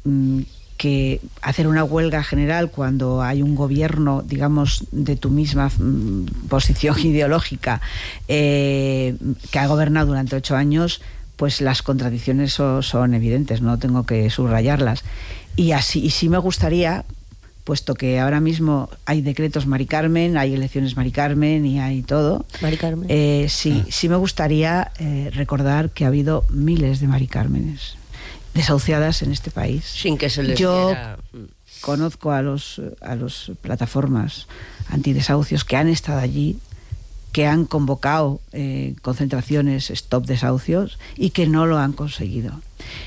que hacer una huelga general cuando hay un gobierno, digamos, de tu misma posición ideológica, que ha gobernado durante 8 años, pues las contradicciones son evidentes, no tengo que subrayarlas. Y sí me gustaría puesto que ahora mismo hay decretos Mari Carmen, hay elecciones Mari Carmen y hay todo. Mari Carmen. Sí me gustaría recordar que ha habido miles de Mari Cármenes desahuciadas en este país. Sin que se les Yo diera... conozco a los plataformas antidesahucios que han estado allí, que han convocado concentraciones stop desahucios y que no lo han conseguido.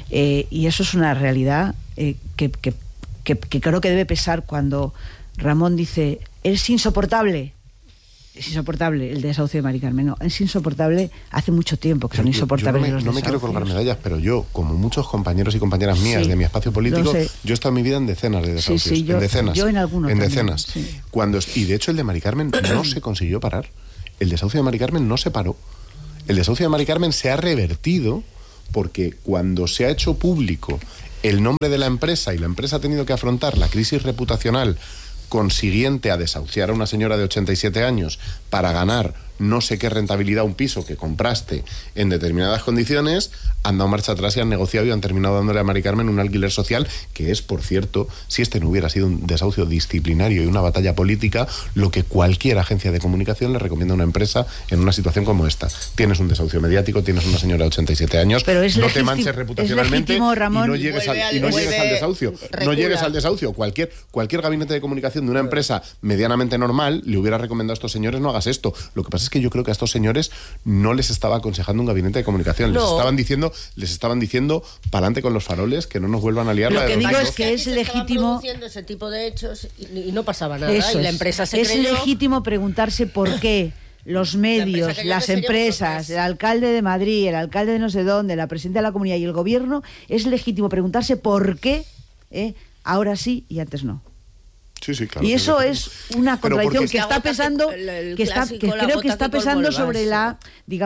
Y eso es una realidad que creo que debe pesar cuando Ramón dice: es insoportable. Es insoportable el desahucio de Mari Carmen. No, es insoportable hace mucho tiempo que son insoportables los desahucios. No me quiero colgar medallas, pero yo, como muchos compañeros y compañeras mías de mi espacio político, yo he estado en mi vida en decenas de desahucios. Yo en algunos. En decenas. Sí. Y de hecho el de Mari Carmen no se consiguió parar. El desahucio de Mari Carmen no se paró. El desahucio de Mari Carmen se ha revertido porque cuando se ha hecho público el nombre de la empresa y la empresa ha tenido que afrontar la crisis reputacional consiguiente a desahuciar a una señora de 87 años para ganar no sé qué rentabilidad un piso que compraste en determinadas condiciones, han dado marcha atrás y han negociado y han terminado dándole a Mari Carmen un alquiler social, que es, por cierto, si este no hubiera sido un desahucio disciplinario y una batalla política, lo que cualquier agencia de comunicación le recomienda a una empresa en una situación como esta. Tienes un desahucio mediático, tienes una señora de 87 años, no te manches reputacionalmente, Ramón, y no llegues al desahucio. No llegues al desahucio. Cualquier gabinete de comunicación de una empresa medianamente normal le hubiera recomendado a estos señores: no hagas esto. Lo que pasa es que yo creo que a estos señores no les estaba aconsejando un gabinete de comunicación. Les estaban diciendo para adelante con los faroles, que no nos vuelvan a liar. Lo que digo es que es legítimo ese tipo de hechos y no pasaba nada. Eso y la empresa se es legítimo preguntarse por qué los medios, las empresas, el alcalde de Madrid, el alcalde de no sé dónde, la presidenta de la comunidad y el gobierno, es legítimo preguntarse por qué ahora sí y antes no. Sí, claro. Y eso es una contradicción que está pesando, que creo que está pesando sobre la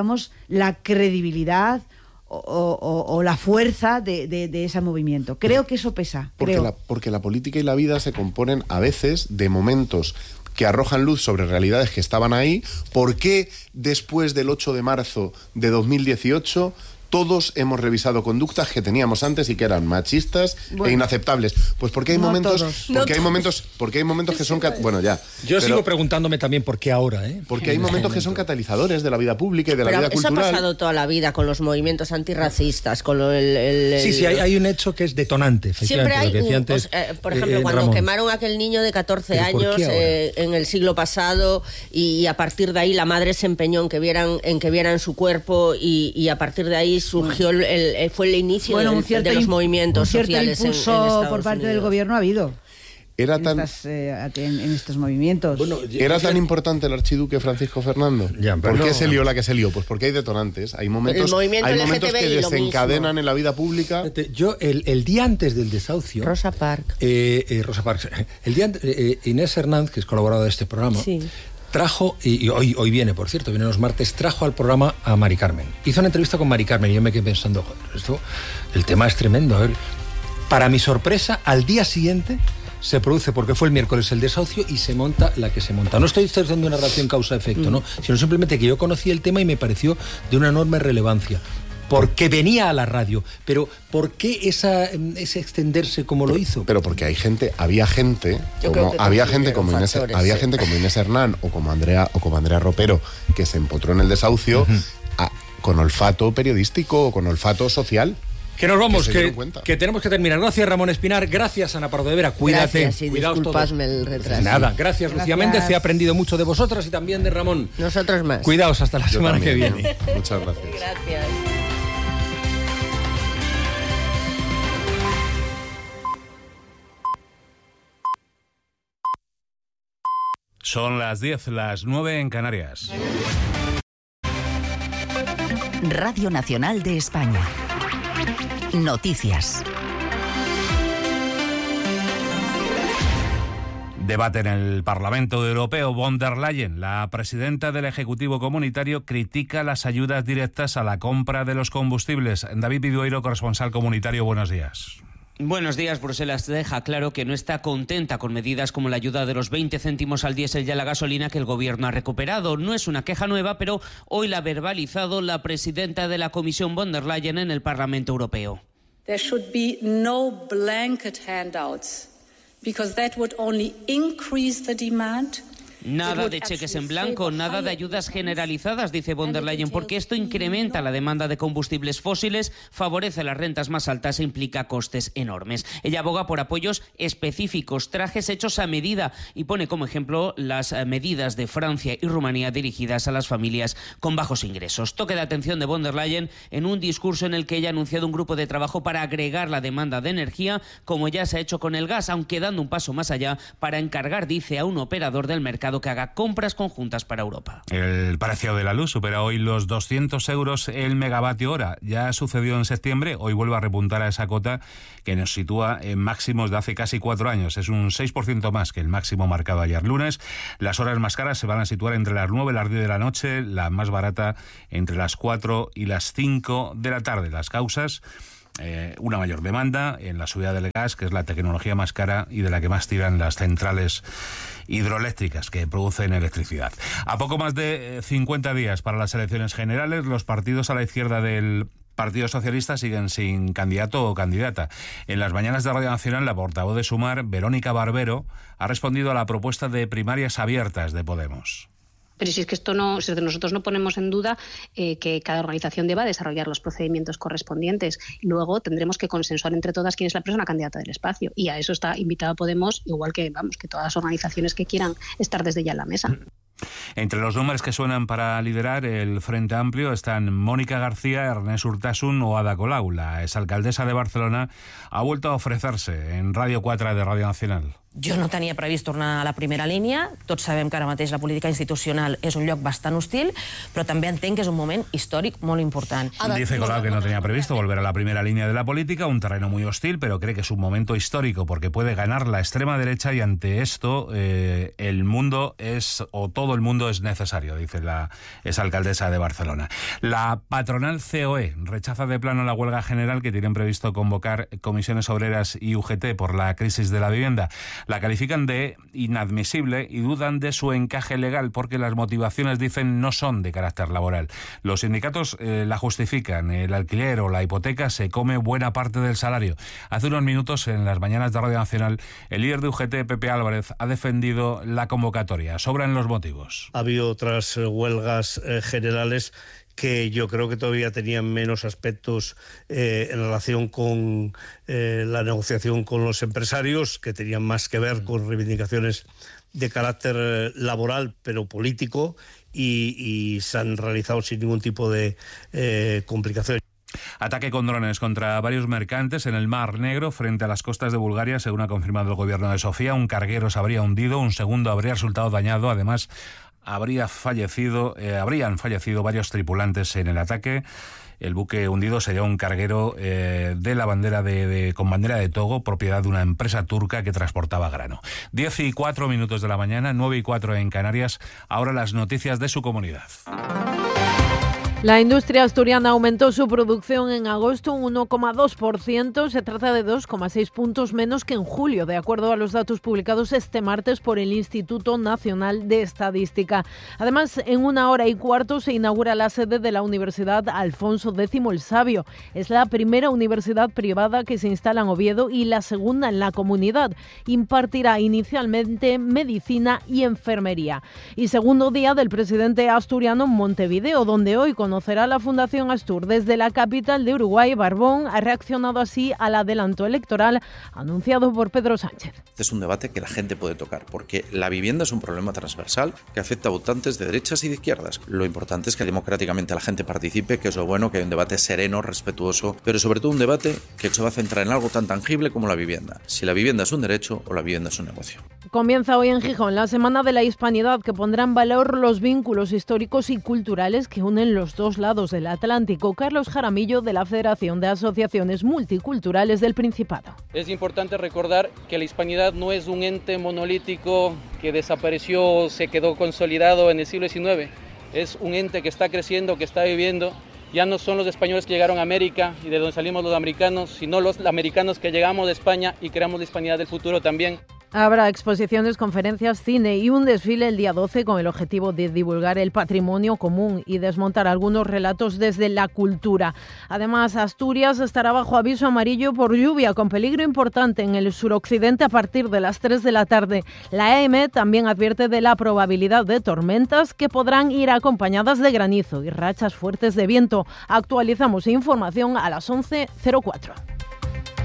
credibilidad o la fuerza de ese movimiento. Creo que eso pesa. Porque la política y la vida se componen a veces de momentos que arrojan luz sobre realidades que estaban ahí. ¿Por qué después del 8 de marzo de 2018 todos hemos revisado conductas que teníamos antes y que eran machistas e inaceptables? Pues porque hay momentos que son yo sigo preguntándome también por qué ahora, porque hay momentos que son catalizadores de la vida pública y de la vida cultural. Eso ha pasado toda la vida con los movimientos antirracistas, con Sí, hay un hecho que es detonante, siempre hay lo que decía antes, por ejemplo, cuando Ramón. quemaron a aquel niño de 14 años en el siglo pasado, y a partir de ahí la madre se empeñó en que vieran su cuerpo, y a partir de ahí surgió fue el inicio de los movimientos sociales en Estados por parte Unidos. del gobierno ha habido en estos movimientos. ¿Era tan importante el archiduque Francisco Fernando? ¿Por qué se lió la que se lió? Pues porque hay detonantes, hay momentos que desencadenan en la vida pública. Yo el día antes del desahucio, Rosa Parks, el día Inés Hernández, que es colaboradora de este programa, trajo, y hoy viene, por cierto, viene los martes, trajo al programa a Mari Carmen. Hizo una entrevista con Mari Carmen y yo me quedé pensando, el tema es tremendo. A ver, para mi sorpresa, al día siguiente se produce, porque fue el miércoles el desahucio, y se monta la que se monta. No estoy haciendo una relación causa-efecto, ¿no? Sino simplemente que yo conocí el tema y me pareció de una enorme relevancia. Porque venía a la radio, pero ¿por qué ese extenderse como lo hizo? Pero porque había gente como Inés Hernán o como Andrea Ropero, que se empotró en el desahucio con olfato periodístico o con olfato social. Que nos vamos, que tenemos que terminar. Gracias, Ramón Espinar. Gracias, Ana Pardo de Vera. Cuídate. Gracias, y disculpadme el retraso. Nada, gracias, Lucía Méndez. He aprendido mucho de vosotras y también de Ramón. Nosotros más. Cuidaos hasta la semana que viene. Muchas gracias. Gracias. Son las 10, las 9 en Canarias. Radio Nacional de España. Noticias. Debate en el Parlamento Europeo. Von der Leyen, la presidenta del Ejecutivo Comunitario, critica las ayudas directas a la compra de los combustibles. David Vidueiro, corresponsal comunitario, buenos días. Buenos días. Bruselas deja claro que no está contenta con medidas como la ayuda de los 20 céntimos al diésel y a la gasolina que el gobierno ha recuperado. No es una queja nueva, pero hoy la ha verbalizado la presidenta de la Comisión von der Leyen en el Parlamento Europeo. There should be no blanket handouts because that would only increase the demand. Nada de cheques en blanco, nada de ayudas generalizadas, dice von der Leyen, porque esto incrementa la demanda de combustibles fósiles, favorece las rentas más altas e implica costes enormes. Ella aboga por apoyos específicos, trajes hechos a medida y pone como ejemplo las medidas de Francia y Rumanía dirigidas a las familias con bajos ingresos. Toque de atención de von der Leyen en un discurso en el que ella ha anunciado un grupo de trabajo para agregar la demanda de energía, como ya se ha hecho con el gas, aunque dando un paso más allá para encargar, dice, a un operador del mercado que haga compras conjuntas para Europa. El precio de la luz supera hoy los 200 euros el megavatio hora. Ya sucedió en septiembre, hoy vuelve a repuntar a esa cota que nos sitúa en máximos de hace casi 4 años. Es un 6% más que el máximo marcado ayer lunes. Las horas más caras se van a situar entre las 9 y las 10 de la noche, la más barata entre las 4 y las 5 de la tarde. Las causas: una mayor demanda en la subida del gas, que es la tecnología más cara y de la que más tiran las centrales hidroeléctricas que producen electricidad. A poco más de 50 días para las elecciones generales, los partidos a la izquierda del Partido Socialista siguen sin candidato o candidata. En las mañanas de Radio Nacional, la portavoz de Sumar, Verónica Barbero, ha respondido a la propuesta de primarias abiertas de Podemos. Pero si es que esto no, si nosotros no ponemos en duda que cada organización deba desarrollar los procedimientos correspondientes. Luego tendremos que consensuar entre todas quién es la persona candidata del espacio. Y a eso está invitada Podemos, igual que que todas las organizaciones que quieran estar desde ya en la mesa. Entre los nombres que suenan para liderar el Frente Amplio están Mónica García, Ernest Urtasun o Ada Colau. La exalcaldesa de Barcelona ha vuelto a ofrecerse en Radio 4 de Radio Nacional. Jo no tenia previst tornar a la primera línia. Tots sabem que ara mateix la política institucional és un lloc bastant hostil, però també entenc que és un moment històric molt important. Dice Colau que no tenía previsto volver a la primera línea de la política, un terreno muy hostil, pero cree que es un momento histórico porque puede ganar la extrema derecha y ante esto el mundo es, o todo el mundo es necesario, dice la exalcaldesa de Barcelona. La patronal COE rechaza de plano la huelga general que tienen previsto convocar comisiones obreras y UGT por la crisis de la vivienda. La califican de inadmisible y dudan de su encaje legal porque las motivaciones, dicen, no son de carácter laboral. Los sindicatos la justifican. El alquiler o la hipoteca se come buena parte del salario. Hace unos minutos, en las mañanas de Radio Nacional, el líder de UGT, Pepe Álvarez, ha defendido la convocatoria. Sobran los motivos. Ha habido otras huelgas generales que yo creo que todavía tenían menos aspectos en relación con la negociación con los empresarios, que tenían más que ver con reivindicaciones de carácter laboral, pero político, y se han realizado sin ningún tipo de complicación. Ataque con drones contra varios mercantes en el Mar Negro frente a las costas de Bulgaria, según ha confirmado el gobierno de Sofía. Un carguero se habría hundido, un segundo habría resultado dañado. Además, habrían fallecido varios tripulantes en el ataque. El buque hundido sería un carguero de la bandera con bandera de Togo, propiedad de una empresa turca que transportaba grano. 10:04 de la mañana, 9:04 en Canarias. Ahora las noticias de su comunidad. La industria asturiana aumentó su producción en agosto un 1,2%. Se trata de 2,6 puntos menos que en julio, de acuerdo a los datos publicados este martes por el Instituto Nacional de Estadística. Además, en 1:15 se inaugura la sede de la Universidad Alfonso X el Sabio. Es la primera universidad privada que se instala en Oviedo y la segunda en la comunidad. Impartirá inicialmente medicina y enfermería. Y segundo día del presidente asturiano en Montevideo, donde hoy conocerá la Fundación Astur. Desde la capital de Uruguay, Barbón ha reaccionado así al adelanto electoral anunciado por Pedro Sánchez. Este es un debate que la gente puede tocar, porque la vivienda es un problema transversal que afecta a votantes de derechas y de izquierdas. Lo importante es que democráticamente la gente participe, que es lo bueno, que hay un debate sereno, respetuoso, pero sobre todo un debate que se va a centrar en algo tan tangible como la vivienda. Si la vivienda es un derecho o la vivienda es un negocio. Comienza hoy en Gijón la Semana de la Hispanidad, que pondrá en valor los vínculos históricos y culturales que unen los dos lados del Atlántico. Carlos Jaramillo, de la Federación de Asociaciones Multiculturales del Principado. Es importante recordar que la hispanidad no es un ente monolítico que desapareció o se quedó consolidado en el siglo XIX. Es un ente que está creciendo, que está viviendo. Ya no son los españoles que llegaron a América y de donde salimos los americanos, sino los americanos que llegamos de España y creamos la hispanidad del futuro también. Habrá exposiciones, conferencias, cine y un desfile el día 12 con el objetivo de divulgar el patrimonio común y desmontar algunos relatos desde la cultura. Además, Asturias estará bajo aviso amarillo por lluvia, con peligro importante en el suroccidente a partir de las 3 de la tarde. La EMET también advierte de la probabilidad de tormentas que podrán ir acompañadas de granizo y rachas fuertes de viento. Actualizamos información a las 11:04.